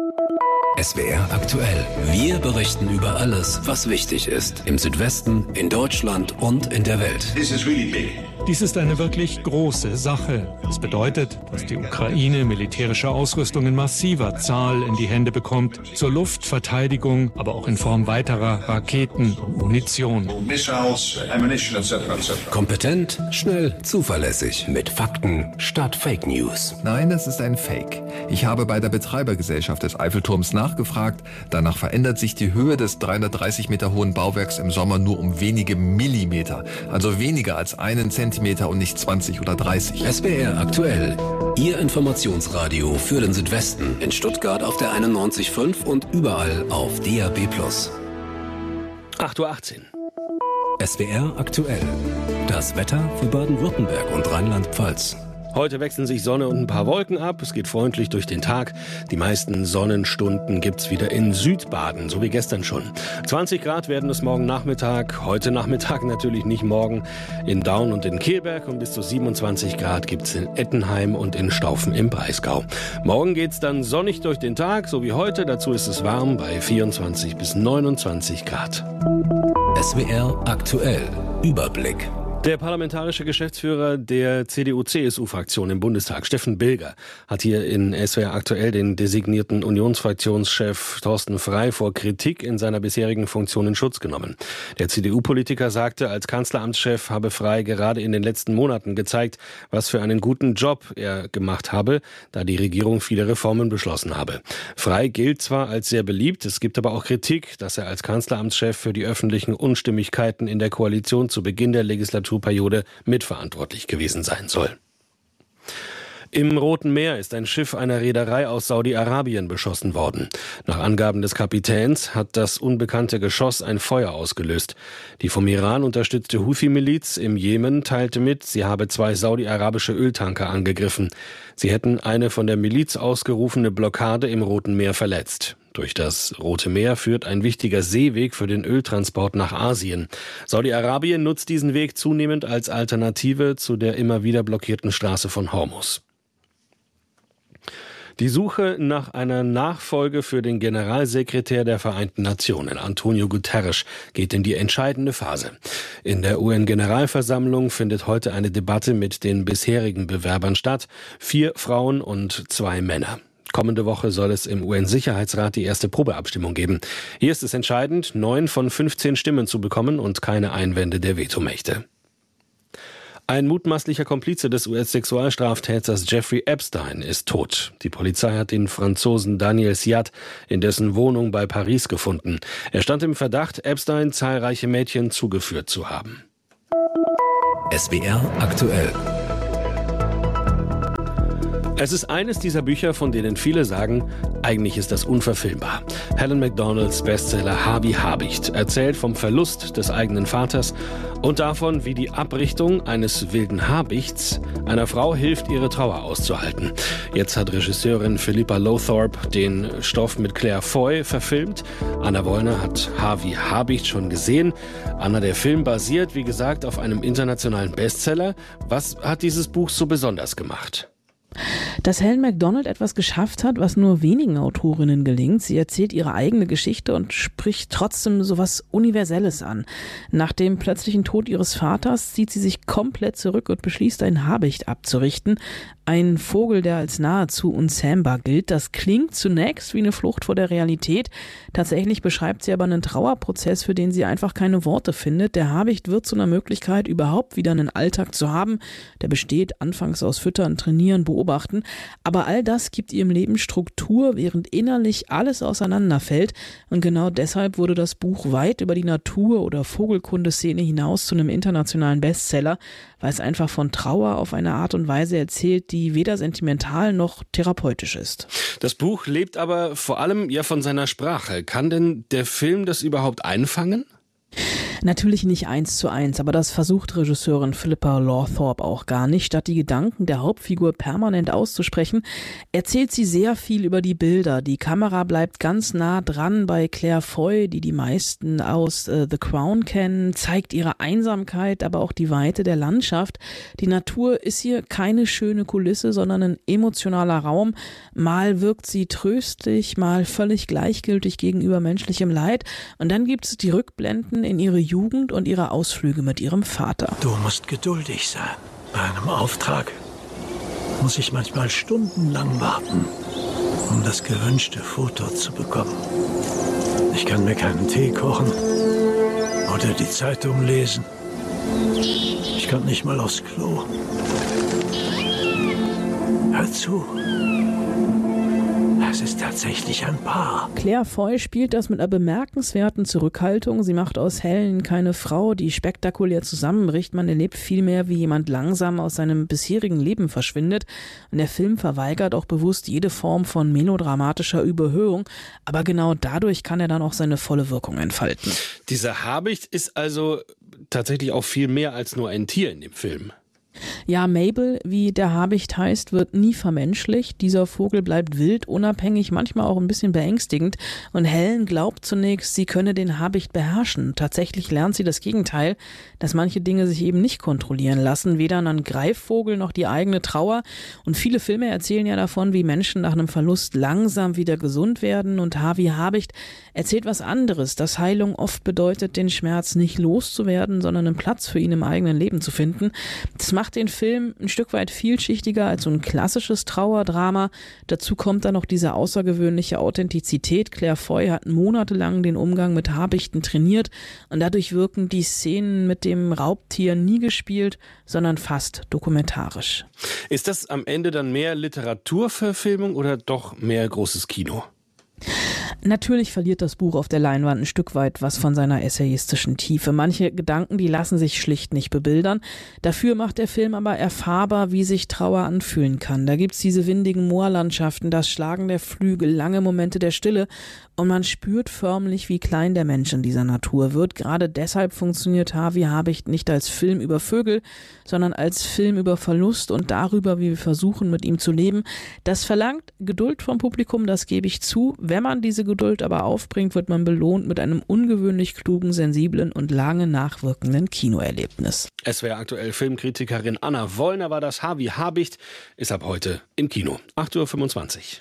[SPEAKER 24] S W R aktuell. Wir berichten über alles, was wichtig ist. Im Südwesten, in Deutschland und in der Welt.
[SPEAKER 25] Dies ist eine wirklich große Sache. Das bedeutet, dass die Ukraine militärische Ausrüstung in massiver Zahl in die Hände bekommt. Zur Luftverteidigung, aber auch in Form weiterer Raketen und Munition.
[SPEAKER 24] Kompetent, schnell, zuverlässig. Mit Fakten statt Fake News.
[SPEAKER 17] Nein, das ist ein Fake. Ich habe bei der Betreibergesellschaft des Eiffelturms nachgefragt. Danach verändert sich die Höhe des dreihundertdreißig Meter hohen Bauwerks im Sommer nur um wenige Millimeter. Also weniger als einen Zentimeter und nicht zwanzig oder dreißig.
[SPEAKER 24] S W R aktuell. Ihr Informationsradio für den Südwesten. In Stuttgart auf der einundneunzig Komma fünf und überall auf D A B plus.
[SPEAKER 19] acht Uhr achtzehn.
[SPEAKER 24] S W R aktuell. Das Wetter für Baden-Württemberg und Rheinland-Pfalz.
[SPEAKER 19] Heute wechseln sich Sonne und ein paar Wolken ab. Es geht freundlich durch den Tag. Die meisten Sonnenstunden gibt's wieder in Südbaden, so wie gestern schon. zwanzig Grad werden es morgen Nachmittag. Heute Nachmittag natürlich nicht morgen. In Daun und in Kehlberg und bis zu siebenundzwanzig Grad gibt's in Ettenheim und in Staufen im Breisgau. Morgen geht's dann sonnig durch den Tag, so wie heute. Dazu ist es warm bei vierundzwanzig bis neunundzwanzig Grad.
[SPEAKER 24] S W R aktuell. Überblick.
[SPEAKER 19] Der parlamentarische Geschäftsführer der C D U-C S U-Fraktion im Bundestag, Steffen Bilger, hat hier in S W R aktuell den designierten Unionsfraktionschef Thorsten Frey vor Kritik in seiner bisherigen Funktion in Schutz genommen. Der C D U-Politiker sagte, als Kanzleramtschef habe Frey gerade in den letzten Monaten gezeigt, was für einen guten Job er gemacht habe, da die Regierung viele Reformen beschlossen habe. Frey gilt zwar als sehr beliebt, es gibt aber auch Kritik, dass er als Kanzleramtschef für die öffentlichen Unstimmigkeiten in der Koalition zu Beginn der Legislatur Periode mitverantwortlich gewesen sein soll. Im Roten Meer ist ein Schiff einer Reederei aus Saudi-Arabien beschossen worden. Nach Angaben des Kapitäns hat das unbekannte Geschoss ein Feuer ausgelöst. Die vom Iran unterstützte Houthi-Miliz im Jemen teilte mit, sie habe zwei saudi-arabische Öltanker angegriffen. Sie hätten eine von der Miliz ausgerufene Blockade im Roten Meer verletzt. Durch das Rote Meer führt ein wichtiger Seeweg für den Öltransport nach Asien. Saudi-Arabien nutzt diesen Weg zunehmend als Alternative zu der immer wieder blockierten Straße von Hormuz. Die Suche nach einer Nachfolge für den Generalsekretär der Vereinten Nationen, Antonio Guterres, geht in die entscheidende Phase. In der U N-Generalversammlung findet heute eine Debatte mit den bisherigen Bewerbern statt. Vier Frauen und zwei Männer. Kommende Woche soll es im U N-Sicherheitsrat die erste Probeabstimmung geben. Hier ist es entscheidend, neun von fünfzehn Stimmen zu bekommen und keine Einwände der Vetomächte. Ein mutmaßlicher Komplize des U S-Sexualstraftäters Jeffrey Epstein ist tot. Die Polizei hat den Franzosen Daniel Siat in dessen Wohnung bei Paris gefunden. Er stand im Verdacht, Epstein zahlreiche Mädchen zugeführt zu haben.
[SPEAKER 24] S W R aktuell.
[SPEAKER 19] Es ist eines dieser Bücher, von denen viele sagen, eigentlich ist das unverfilmbar. Helen Macdonalds Bestseller Harvey Habicht erzählt vom Verlust des eigenen Vaters und davon, wie die Abrichtung eines wilden Habichts einer Frau hilft, ihre Trauer auszuhalten. Jetzt hat Regisseurin Philippa Lowthorpe den Stoff mit Claire Foy verfilmt. Anna Wollner hat Harvey Habicht schon gesehen. Anna, der Film basiert, wie gesagt, auf einem internationalen Bestseller. Was hat dieses Buch so besonders gemacht?
[SPEAKER 2] Dass Helen Macdonald etwas geschafft hat, was nur wenigen Autorinnen gelingt. Sie erzählt ihre eigene Geschichte und spricht trotzdem sowas Universelles an. Nach dem plötzlichen Tod ihres Vaters zieht sie sich komplett zurück und beschließt, einen Habicht abzurichten. Ein Vogel, der als nahezu unzähmbar gilt. Das klingt zunächst wie eine Flucht vor der Realität. Tatsächlich beschreibt sie aber einen Trauerprozess, für den sie einfach keine Worte findet. Der Habicht wird zu einer Möglichkeit, überhaupt wieder einen Alltag zu haben. Der besteht anfangs aus Füttern, Trainieren, Beobachten. Aber all das gibt ihrem Leben Struktur, während innerlich alles auseinanderfällt. Und genau deshalb wurde das Buch weit über die Natur- oder Vogelkundeszene hinaus zu einem internationalen Bestseller, weil es einfach von Trauer auf eine Art und Weise erzählt, die weder sentimental noch therapeutisch ist.
[SPEAKER 19] Das Buch lebt aber vor allem ja von seiner Sprache. Kann denn der Film das überhaupt einfangen?
[SPEAKER 2] Natürlich nicht eins zu eins, aber das versucht Regisseurin Philippa Lowthorpe auch gar nicht. Statt die Gedanken der Hauptfigur permanent auszusprechen, erzählt sie sehr viel über die Bilder. Die Kamera bleibt ganz nah dran bei Claire Foy, die die meisten aus äh, The Crown kennen, zeigt ihre Einsamkeit, aber auch die Weite der Landschaft. Die Natur ist hier keine schöne Kulisse, sondern ein emotionaler Raum. Mal wirkt sie tröstlich, mal völlig gleichgültig gegenüber menschlichem Leid. Und dann gibt es die Rückblenden in ihre Jugend und ihre Ausflüge mit ihrem Vater.
[SPEAKER 4] Du musst geduldig sein. Bei einem Auftrag muss ich manchmal stundenlang warten, um das gewünschte Foto zu bekommen. Ich kann mir keinen Tee kochen oder die Zeitung lesen. Ich kann nicht mal aufs Klo. Hör zu. Es ist tatsächlich ein Paar.
[SPEAKER 2] Claire Foy spielt das mit einer bemerkenswerten Zurückhaltung. Sie macht aus Helen keine Frau, die spektakulär zusammenbricht. Man erlebt vielmehr, wie jemand langsam aus seinem bisherigen Leben verschwindet. Und der Film verweigert auch bewusst jede Form von melodramatischer Überhöhung. Aber genau dadurch kann er dann auch seine volle Wirkung entfalten.
[SPEAKER 19] Dieser Habicht ist also tatsächlich auch viel mehr als nur ein Tier in dem Film.
[SPEAKER 2] Ja, Mabel, wie der Habicht heißt, wird nie vermenschlicht. Dieser Vogel bleibt wild, unabhängig, manchmal auch ein bisschen beängstigend. Und Helen glaubt zunächst, sie könne den Habicht beherrschen. Tatsächlich lernt sie das Gegenteil, dass manche Dinge sich eben nicht kontrollieren lassen, weder ein Greifvogel noch die eigene Trauer. Und viele Filme erzählen ja davon, wie Menschen nach einem Verlust langsam wieder gesund werden. Und Harvey Habicht erzählt was anderes, dass Heilung oft bedeutet, den Schmerz nicht loszuwerden, sondern einen Platz für ihn im eigenen Leben zu finden. Das macht den Film ein Stück weit vielschichtiger als so ein klassisches Trauerdrama. Dazu kommt dann noch diese außergewöhnliche Authentizität. Claire Foy hat monatelang den Umgang mit Habichten trainiert und dadurch wirken die Szenen mit dem Raubtier nie gespielt, sondern fast dokumentarisch.
[SPEAKER 19] Ist das am Ende dann mehr Literaturverfilmung oder doch mehr großes Kino?
[SPEAKER 2] Natürlich verliert das Buch auf der Leinwand ein Stück weit was von seiner essayistischen Tiefe. Manche Gedanken, die lassen sich schlicht nicht bebildern. Dafür macht der Film aber erfahrbar, wie sich Trauer anfühlen kann. Da gibt's diese windigen Moorlandschaften, das Schlagen der Flügel, lange Momente der Stille und man spürt förmlich, wie klein der Mensch in dieser Natur wird. Gerade deshalb funktioniert Harvey Habicht nicht als Film über Vögel, sondern als Film über Verlust und darüber, wie wir versuchen, mit ihm zu leben. Das verlangt Geduld vom Publikum, das gebe ich zu. Wenn man diese Geduld aber aufbringt, wird man belohnt mit einem ungewöhnlich klugen, sensiblen und lange nachwirkenden Kinoerlebnis.
[SPEAKER 19] S W R aktuell Filmkritikerin Anna Wollner war das. Harvey Habicht ist ab heute im Kino. acht Uhr fünfundzwanzig.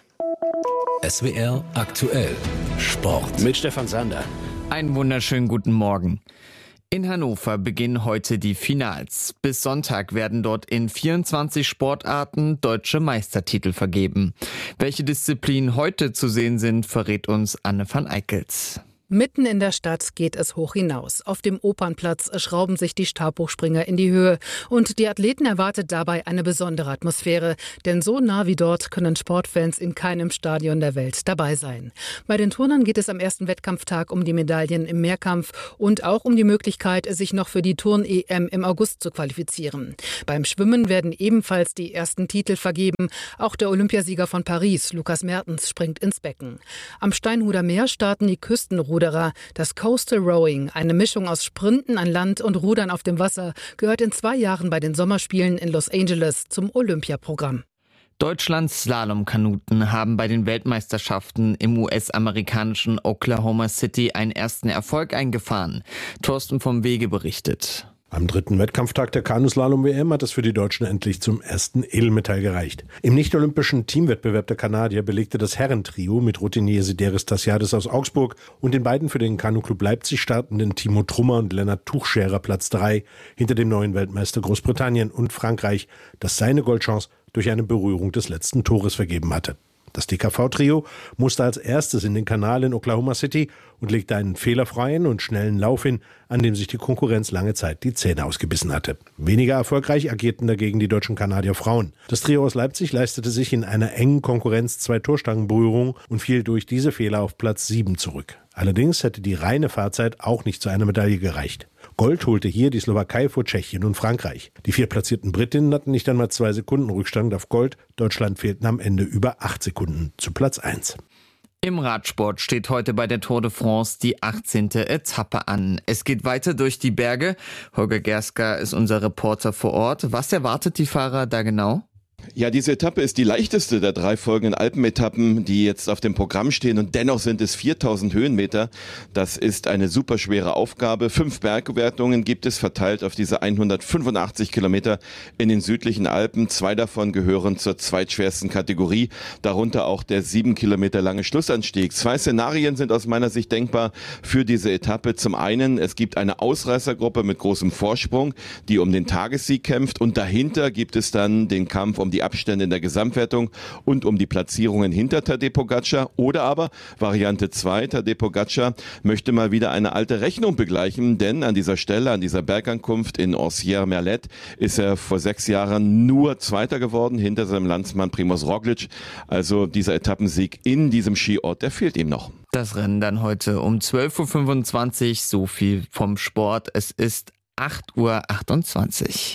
[SPEAKER 24] S W R aktuell Sport.
[SPEAKER 19] Mit Stefan Sander.
[SPEAKER 3] Einen wunderschönen guten Morgen. In Hannover beginnen heute die Finals. Bis Sonntag werden dort in vierundzwanzig Sportarten deutsche Meistertitel vergeben. Welche Disziplinen heute zu sehen sind, verrät uns Anne van Eickels.
[SPEAKER 5] Mitten in der Stadt geht es hoch hinaus. Auf dem Opernplatz schrauben sich die Stabhochspringer in die Höhe. Und die Athleten erwartet dabei eine besondere Atmosphäre. Denn so nah wie dort können Sportfans in keinem Stadion der Welt dabei sein. Bei den Turnern geht es am ersten Wettkampftag um die Medaillen im Mehrkampf und auch um die Möglichkeit, sich noch für die Turn-E M im August zu qualifizieren. Beim Schwimmen werden ebenfalls die ersten Titel vergeben. Auch der Olympiasieger von Paris, Lukas Mertens, springt ins Becken. Am Steinhuder Meer starten die Küstenruderer. Das Coastal Rowing, eine Mischung aus Sprinten an Land und Rudern auf dem Wasser, gehört in zwei Jahren bei den Sommerspielen in Los Angeles zum Olympiaprogramm.
[SPEAKER 3] Deutschlands Slalomkanuten haben bei den Weltmeisterschaften im U S-amerikanischen Oklahoma City einen ersten Erfolg eingefahren. Thorsten vom Wege berichtet.
[SPEAKER 6] Am dritten Wettkampftag der Kanuslalom-W M hat es für die Deutschen endlich zum ersten Edelmetall gereicht. Im nicht-olympischen Teamwettbewerb der Kanadier belegte das Herrentrio mit Routinier Sideris Tassiadis aus Augsburg und den beiden für den Kanuclub Leipzig startenden Timo Trummer und Lennart Tuchscherer Platz drei hinter dem neuen Weltmeister Großbritannien und Frankreich, das seine Goldchance durch eine Berührung des letzten Tores vergeben hatte. Das D K V-Trio musste als erstes in den Kanal in Oklahoma City und legte einen fehlerfreien und schnellen Lauf hin, an dem sich die Konkurrenz lange Zeit die Zähne ausgebissen hatte. Weniger erfolgreich agierten dagegen die deutschen Kanadier Frauen. Das Trio aus Leipzig leistete sich in einer engen Konkurrenz zwei Torstangenberührungen und fiel durch diese Fehler auf Platz sieben zurück. Allerdings hätte die reine Fahrzeit auch nicht zu einer Medaille gereicht. Gold holte hier die Slowakei vor Tschechien und Frankreich. Die vier platzierten Britinnen hatten nicht einmal zwei Sekunden Rückstand auf Gold. Deutschland fehlten am Ende über acht Sekunden zu Platz eins.
[SPEAKER 3] Im Radsport steht heute bei der Tour de France die achtzehnte Etappe an. Es geht weiter durch die Berge. Holger Gerska ist unser Reporter vor Ort. Was erwartet die Fahrer da genau?
[SPEAKER 7] Ja, diese Etappe ist die leichteste der drei folgenden Alpenetappen, die jetzt auf dem Programm stehen, und dennoch sind es viertausend Höhenmeter. Das ist eine super schwere Aufgabe. Fünf Bergwertungen gibt es verteilt auf diese hundertfünfundachtzig Kilometer in den südlichen Alpen. Zwei davon gehören zur zweitschwersten Kategorie, darunter auch der sieben Kilometer lange Schlussanstieg. Zwei Szenarien sind aus meiner Sicht denkbar für diese Etappe. Zum einen, es gibt eine Ausreißergruppe mit großem Vorsprung, die um den Tagessieg kämpft, und dahinter gibt es dann den Kampf um die Abstände in der Gesamtwertung und um die Platzierungen hinter Tadej Pogačar. Oder aber Variante zwei, Tadej Pogačar möchte mal wieder eine alte Rechnung begleichen, denn an dieser Stelle, an dieser Bergankunft in Orsières-Merlet ist er vor sechs Jahren nur Zweiter geworden, hinter seinem Landsmann Primož Roglič. Also dieser Etappensieg in diesem Skiort, der fehlt ihm noch.
[SPEAKER 3] Das Rennen dann heute um zwölf Uhr fünfundzwanzig, so viel vom Sport. Es ist acht Uhr achtundzwanzig.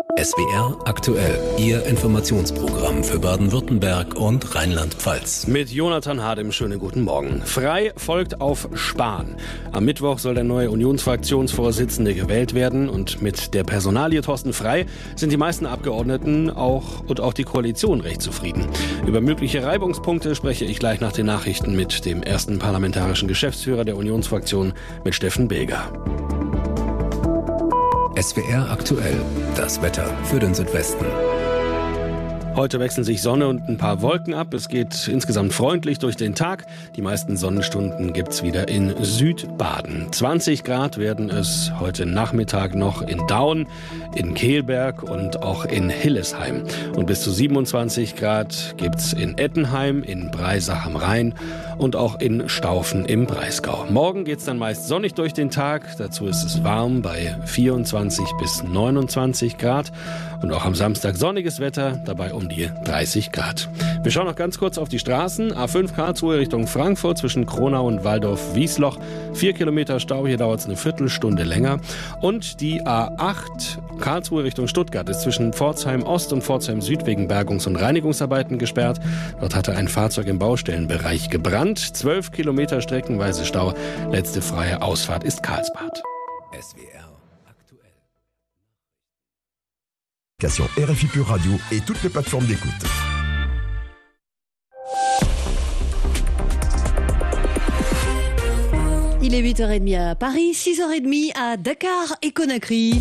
[SPEAKER 24] S W R aktuell, Ihr Informationsprogramm für Baden-Württemberg und Rheinland-Pfalz.
[SPEAKER 19] Mit Jonathan Hardem, schönen guten Morgen. Frei folgt auf Spahn. Am Mittwoch soll der neue Unionsfraktionsvorsitzende gewählt werden und mit der Personalie Thorsten Frei sind die meisten Abgeordneten auch und auch die Koalition recht zufrieden. Über mögliche Reibungspunkte spreche ich gleich nach den Nachrichten mit dem ersten parlamentarischen Geschäftsführer der Unionsfraktion, mit Steffen Beger.
[SPEAKER 24] S W R aktuell, das Wetter für den Südwesten.
[SPEAKER 19] Heute wechseln sich Sonne und ein paar Wolken ab. Es geht insgesamt freundlich durch den Tag. Die meisten Sonnenstunden gibt's wieder in Südbaden. zwanzig Grad werden es heute Nachmittag noch in Daun, in Kehlberg und auch in Hillesheim. Und bis zu siebenundzwanzig Grad gibt's in Ettenheim, in Breisach am Rhein und auch in Staufen im Breisgau. Morgen geht's dann meist sonnig durch den Tag. Dazu ist es warm bei vierundzwanzig bis neunundzwanzig Grad. Und auch am Samstag sonniges Wetter, dabei um die dreißig Grad. Wir schauen noch ganz kurz auf die Straßen. A fünf Karlsruhe Richtung Frankfurt zwischen Kronau und Waldorf-Wiesloch. Vier Kilometer Stau, hier dauert es eine Viertelstunde länger. Und die A acht Karlsruhe Richtung Stuttgart ist zwischen Pforzheim Ost und Pforzheim Süd wegen Bergungs- und Reinigungsarbeiten gesperrt. Dort hatte ein Fahrzeug im Baustellenbereich gebrannt. Zwölf Kilometer streckenweise Stau. Letzte freie Ausfahrt ist Karlsbad.
[SPEAKER 24] S W R.
[SPEAKER 8] R F I Pure Radio et toutes les plateformes d'écoute.
[SPEAKER 9] Il est huit heures trente à Paris, six heures trente à Dakar et Conakry.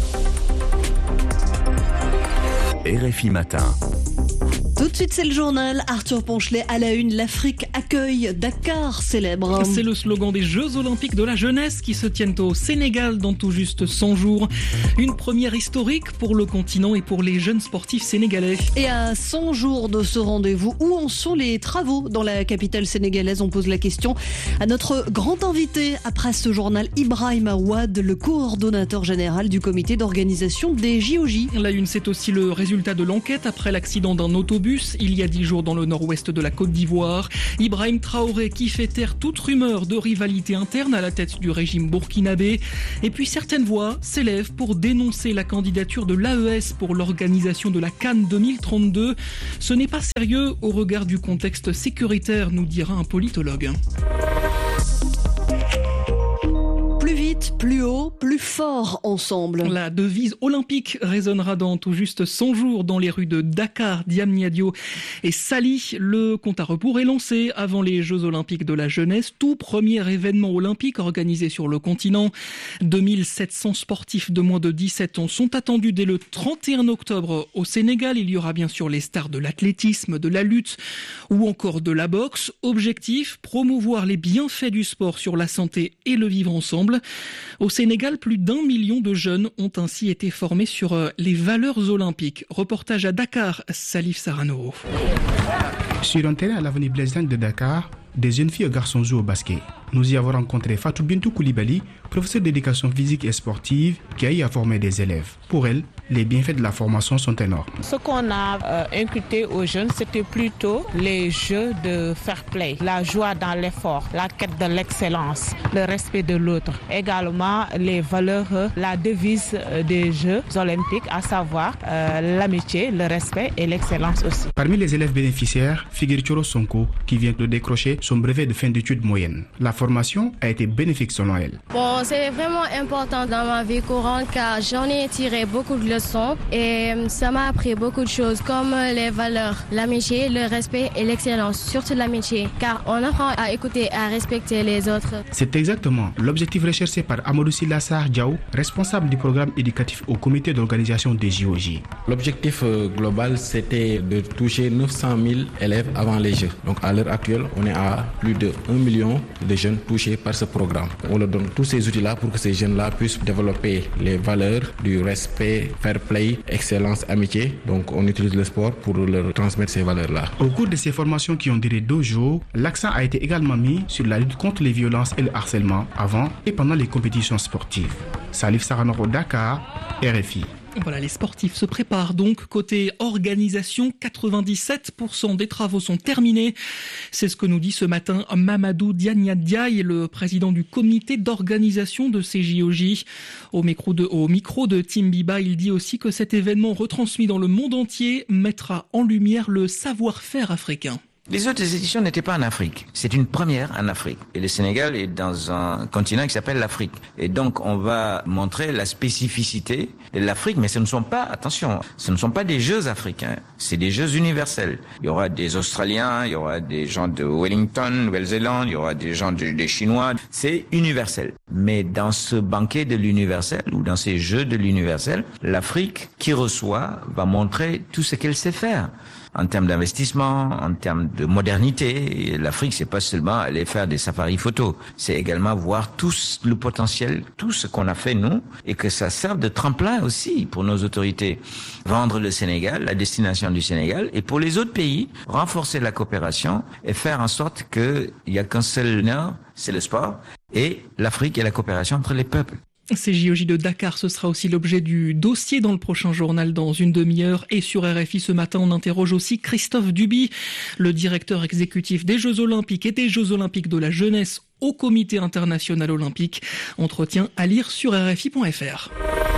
[SPEAKER 8] R F I Matin.
[SPEAKER 9] Tout de suite, c'est le journal. Arthur Ponchelet à la une. L'Afrique accueille Dakar célèbre.
[SPEAKER 10] C'est le slogan des Jeux Olympiques de la jeunesse qui se tiennent au Sénégal dans tout juste cent jours. Une première historique pour le continent et pour les jeunes sportifs sénégalais.
[SPEAKER 9] Et à cent jours de ce rendez-vous, où en sont les travaux dans la capitale sénégalaise? On pose la question à notre grand invité après ce journal, Ibrahim Awad, le coordonnateur général du comité d'organisation des J O J.
[SPEAKER 10] La une, c'est aussi le résultat de l'enquête après l'accident d'un autobus il y a dix jours dans le nord-ouest de la Côte d'Ivoire. Ibrahim Traoré qui fait taire toute rumeur de rivalité interne à la tête du régime burkinabé. Et puis certaines voix s'élèvent pour dénoncer la candidature de l'A E S pour l'organisation de la CAN deux mille trente-deux. Ce n'est pas sérieux au regard du contexte sécuritaire, nous dira un politologue.
[SPEAKER 9] Plus vite, plus haut, plus fort ensemble.
[SPEAKER 10] La devise olympique résonnera dans tout juste cent jours dans les rues de Dakar, Diamniadio et Sali. Le compte à rebours est lancé avant les Jeux Olympiques de la jeunesse, tout premier événement olympique organisé sur le continent. deux mille sept cents sportifs de moins de dix-sept ans sont attendus dès le trente et un octobre au Sénégal. Il y aura bien sûr les stars de l'athlétisme, de la lutte ou encore de la boxe. Objectif, promouvoir les bienfaits du sport sur la santé et le vivre ensemble. Au Sénégal, plus d'un million de jeunes ont ainsi été formés sur les valeurs olympiques. Reportage à Dakar, Salif Sarano.
[SPEAKER 11] Sur un terrain à l'avenue Blaise Diagne de Dakar, des jeunes filles et garçons jouent au basket. Nous y avons rencontré Fatou Bintou Koulibaly, professeur d'éducation physique et sportive, qui a eu à former des élèves. Pour elle, les bienfaits de la formation sont énormes.
[SPEAKER 13] Ce qu'on a euh, inculqué aux jeunes, c'était plutôt les jeux de fair play, la joie dans l'effort, la quête de l'excellence, le respect de l'autre. Également, les valeurs, la devise des Jeux olympiques, à savoir euh, l'amitié, le respect et l'excellence aussi.
[SPEAKER 11] Parmi les élèves bénéficiaires, figure Choro Sonko, qui vient de décrocher son brevet de fin d'études moyenne. La formation a été bénéfique selon elle.
[SPEAKER 26] Bon, c'est vraiment important dans ma vie courante car j'en ai tiré beaucoup de leçons et ça m'a appris beaucoup de choses comme les valeurs, l'amitié, le respect et l'excellence, surtout l'amitié car on apprend à écouter et à respecter les autres.
[SPEAKER 11] C'est exactement l'objectif recherché par Amadou Silassar Diaw, responsable du programme éducatif au comité d'organisation des J O J.
[SPEAKER 27] L'objectif global c'était de toucher neuf cent mille élèves avant les Jeux. Donc à l'heure actuelle, on est à plus de un million de jeunes touchés par ce programme. On leur donne tous ces outils-là pour que ces jeunes-là puissent développer les valeurs du respect, fair play, excellence, amitié. Donc on utilise le sport pour leur transmettre ces valeurs-là.
[SPEAKER 11] Au cours de ces formations qui ont duré deux jours, l'accent a été également mis sur la lutte contre les violences et le harcèlement avant et pendant les compétitions sportives. Salif Saranoro, Dakar, R F I.
[SPEAKER 10] Voilà, les sportifs se préparent donc. Côté organisation, quatre-vingt-dix-sept pour cent des travaux sont terminés. C'est ce que nous dit ce matin Mamadou Diania Diaye, le président du comité d'organisation de ces J O J. Au micro de, au micro de Tim Biba, il dit aussi que cet événement retransmis dans le monde entier mettra en lumière le savoir-faire africain.
[SPEAKER 12] Les autres éditions n'étaient pas en Afrique. C'est une première en Afrique. Et le Sénégal est dans un continent qui s'appelle l'Afrique. Et donc, on va montrer la spécificité de l'Afrique. Mais ce ne sont pas, attention, ce ne sont pas des jeux africains. C'est des jeux universels. Il y aura des Australiens, il y aura des gens de Wellington, Nouvelle-Zélande, il y aura des gens de, des Chinois. C'est universel. Mais dans ce banquet de l'universel, ou dans ces jeux de l'universel, l'Afrique qui reçoit va montrer tout ce qu'elle sait faire. En termes d'investissement, en termes de modernité, l'Afrique, c'est pas seulement aller faire des safaris photos, c'est également voir tout le potentiel, tout ce qu'on a fait nous, et que ça serve de tremplin aussi pour nos autorités. Vendre le Sénégal, la destination du Sénégal, et pour les autres pays, renforcer la coopération et faire en sorte qu'il n'y a qu'un seul nord, c'est le sport, et l'Afrique et la coopération entre les peuples.
[SPEAKER 10] Ces J O J de Dakar, ce sera aussi l'objet du dossier dans le prochain journal dans une demi-heure. Et sur R F I ce matin, on interroge aussi Christophe Duby, le directeur exécutif des Jeux Olympiques et des Jeux Olympiques de la jeunesse au Comité international olympique. Entretien à lire sur R F I point F R.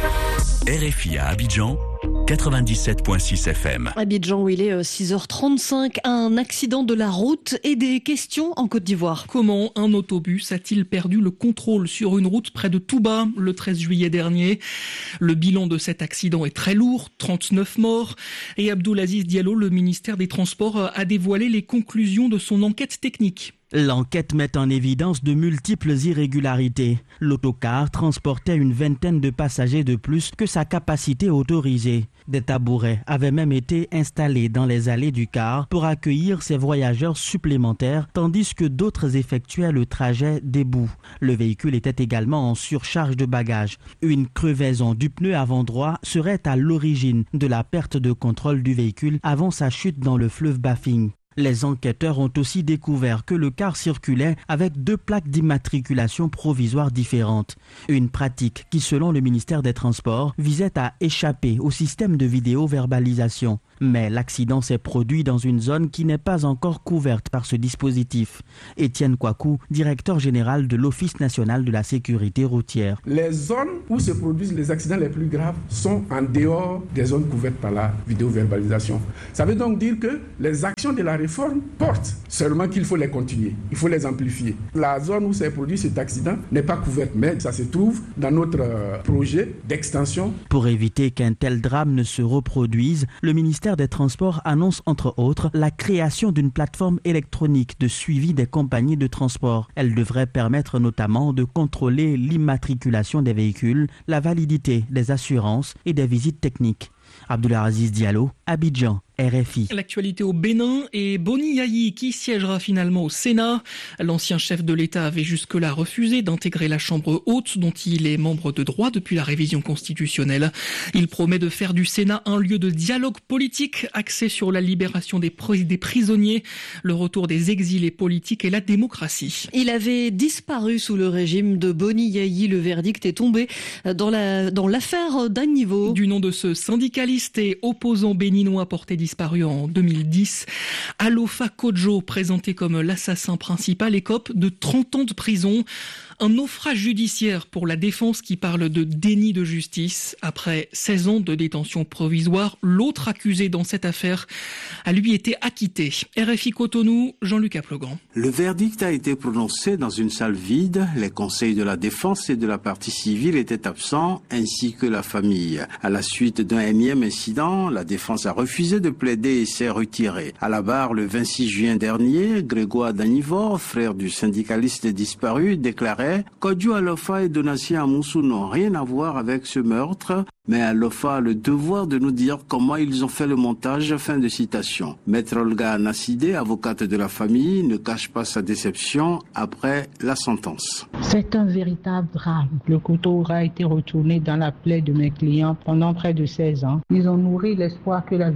[SPEAKER 14] R F I à Abidjan, quatre-vingt-dix-sept virgule six F M.
[SPEAKER 9] Abidjan où il est six heures trente-cinq, un accident de la route et des questions en Côte d'Ivoire.
[SPEAKER 10] Comment un autobus a-t-il perdu le contrôle sur une route près de Touba le treize juillet dernier? Le bilan de cet accident est très lourd, trente-neuf morts. Et Abdoulaziz Diallo, le ministère des Transports, a dévoilé les conclusions de son enquête technique.
[SPEAKER 15] L'enquête met en évidence de multiples irrégularités. L'autocar transportait une vingtaine de passagers de plus que sa capacité autorisée. Des tabourets avaient même été installés dans les allées du car pour accueillir ces voyageurs supplémentaires, tandis que d'autres effectuaient le trajet debout. Le véhicule était également en surcharge de bagages. Une crevaison du pneu avant droit serait à l'origine de la perte de contrôle du véhicule avant sa chute dans le fleuve Bafing. Les enquêteurs ont aussi découvert que le car circulait avec deux plaques d'immatriculation provisoire différentes. Une pratique qui, selon le ministère des Transports, visait à échapper au système de vidéo-verbalisation. Mais l'accident s'est produit dans une zone qui n'est pas encore couverte par ce dispositif. Étienne Kouakou, directeur général de l'Office national de la sécurité routière.
[SPEAKER 16] Les zones où se produisent les accidents les plus graves sont en dehors des zones couvertes par la vidéo-verbalisation. Ça veut donc dire que les actions de la réforme portent, seulement qu'il faut les continuer, il faut les amplifier. La zone où s'est produit cet accident n'est pas couverte, mais ça se trouve dans notre projet d'extension.
[SPEAKER 15] Pour éviter qu'un tel drame ne se reproduise, le ministère des Transports annonce entre autres la création d'une plateforme électronique de suivi des compagnies de transport. Elle devrait permettre notamment de contrôler l'immatriculation des véhicules, la validité des assurances et des visites techniques. Abdoulaziz Diallo, Abidjan, R F I.
[SPEAKER 10] L'actualité au Bénin et Boni Yayi qui siégera finalement au Sénat. L'ancien chef de l'État avait jusque-là refusé d'intégrer la Chambre haute dont il est membre de droit depuis la révision constitutionnelle. Il promet de faire du Sénat un lieu de dialogue politique axé sur la libération des, pr- des prisonniers, le retour des exilés politiques et la démocratie.
[SPEAKER 9] Il avait disparu sous le régime de Boni Yayi. Le verdict est tombé dans, la, dans l'affaire d'Agnivo.
[SPEAKER 10] Du nom de ce syndicaliste et opposant béninois porté disparu en deux mille dix, Alofa Kodjo, présenté comme l'assassin principal, écope de trente ans de prison. Un naufrage judiciaire pour la défense qui parle de déni de justice. Après seize ans de détention provisoire, l'autre accusé dans cette affaire a lui été acquitté. R F I Cotonou, Jean-Luc Aplogan.
[SPEAKER 18] Le verdict a été prononcé dans une salle vide. Les conseils de la défense et de la partie civile étaient absents, ainsi que la famille. À la suite d'un énième incident, la défense a refusé de plaider et s'est retirée. À la barre, le vingt-six juin dernier, Grégoire Danivor, frère du syndicaliste disparu, déclarait Kodjo Alofa et Donatien Amoussou n'ont rien à voir avec ce meurtre, mais Alofa a le devoir de nous dire comment ils ont fait le montage. Fin de citation. Maître Olga Nassidé, avocate de la famille, ne cache pas sa déception après la sentence.
[SPEAKER 20] C'est un véritable drame. Le couteau aura été retourné dans la plaie de mes clients pendant près de seize ans. Ils ont nourri l'espoir que la justice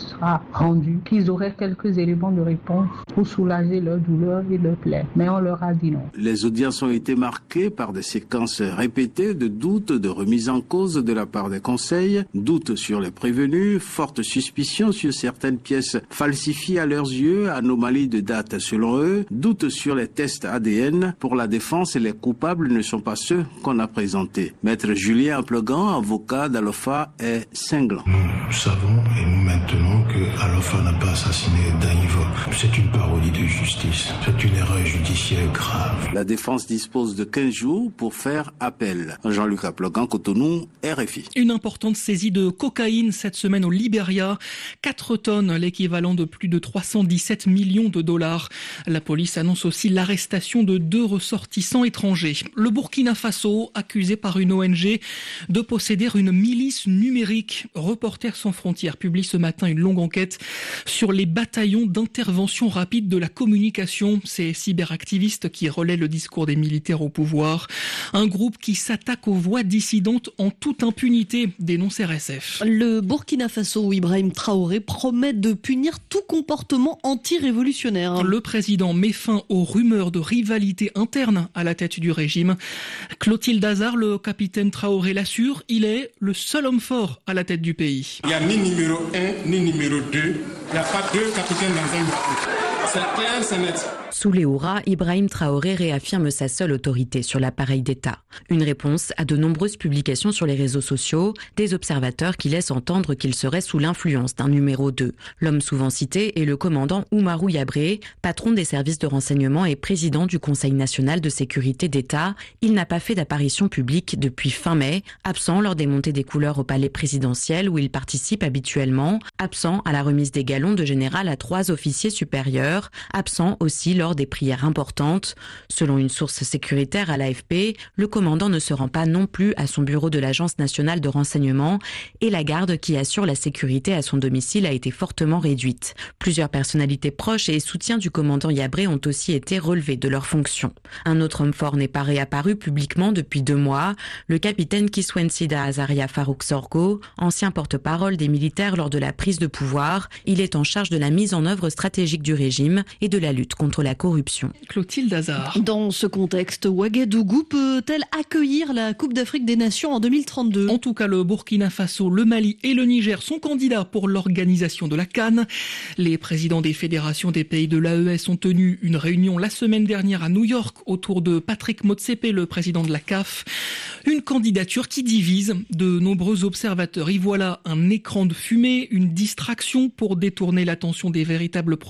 [SPEAKER 20] sera rendu, qu'ils auraient quelques éléments de réponse pour soulager leur douleur et leur plaie. Mais on leur a dit non.
[SPEAKER 18] Les audiences ont été marquées par des séquences répétées de doutes, de remise en cause de la part des conseils, doutes sur les prévenus, fortes suspicions sur certaines pièces falsifiées à leurs yeux, anomalies de date selon eux, doutes sur les tests A D N. Pour la défense, les coupables ne sont pas ceux qu'on a présentés. Maître Julien Aplegan, avocat d'Alofa, est cinglant.
[SPEAKER 1] Nous savons et nous maintenons que Alofa n'a pas assassiné Danivo. C'est une parodie de justice. C'est une erreur judiciaire grave.
[SPEAKER 18] La défense dispose de quinze jours pour faire appel. Jean-Luc Aplegan, Cotonou, R F I.
[SPEAKER 10] Une importante saisie de cocaïne cette semaine au Libéria. quatre tonnes, l'équivalent de plus de trois cent dix-sept millions de dollars. La police annonce aussi l'arrestation de deux ressortissants étrangers. Le Burkina Faso, accusé par une O N G de posséder une milice numérique. Reporters sans frontières publie ce matin une longue enquête sur les bataillons d'intervention rapide de la communication. Ces cyberactivistes qui relaient le discours des militaires au pouvoir. Un groupe qui s'attaque aux voix dissidentes en toute impunité, dénonce R S F.
[SPEAKER 9] Le Burkina Faso, où Ibrahim Traoré promet de punir tout comportement anti-révolutionnaire.
[SPEAKER 10] Le président met fin aux rumeurs de rivalité interne à la tête du régime. Clotilde Hazard, le capitaine Traoré l'assure, il est le seul homme fort à la tête du pays.
[SPEAKER 4] Il n'y a ni numéro un, ni numéro deux. Il n'y a pas deux capitaines dans un bateau. C'est clair, c'est net.
[SPEAKER 17] Sous les hurrahs, Ibrahim Traoré réaffirme sa seule autorité sur l'appareil d'État. Une réponse à de nombreuses publications sur les réseaux sociaux, des observateurs qui laissent entendre qu'il serait sous l'influence d'un numéro deux. L'homme souvent cité est le commandant Oumarou Yabré, patron des services de renseignement et président du Conseil national de sécurité d'État. Il n'a pas fait d'apparition publique depuis fin mai, absent lors des montées des couleurs au palais présidentiel où il participe habituellement, absent à la remise des galons de général à trois officiers supérieurs, absent aussi lors des prières importantes. Selon une source sécuritaire à l'A F P, le commandant ne se rend pas non plus à son bureau de l'Agence nationale de renseignement et la garde qui assure la sécurité à son domicile a été fortement réduite. Plusieurs personnalités proches et soutiens du commandant Yabré ont aussi été relevés de leurs fonctions. Un autre homme fort n'est pas réapparu publiquement depuis deux mois, le capitaine Kiswensida Azaria Farouk Sorgo, ancien porte-parole des militaires lors de la prise de pouvoir. Il est en charge de la mise en œuvre stratégique du régime et de la lutte contre la corruption.
[SPEAKER 10] Clotilde Hazard.
[SPEAKER 9] Dans ce contexte, Ouagadougou peut-elle accueillir la Coupe d'Afrique des Nations en deux mille trente-deux ?
[SPEAKER 10] En tout cas, le Burkina Faso, le Mali et le Niger sont candidats pour l'organisation de la CAN. Les présidents des fédérations des pays de l'A E S ont tenu une réunion la semaine dernière à New York autour de Patrick Motsepe, le président de la C A F. Une candidature qui divise de nombreux observateurs. Y voilà un écran de fumée, une distraction pour détourner l'attention des véritables problèmes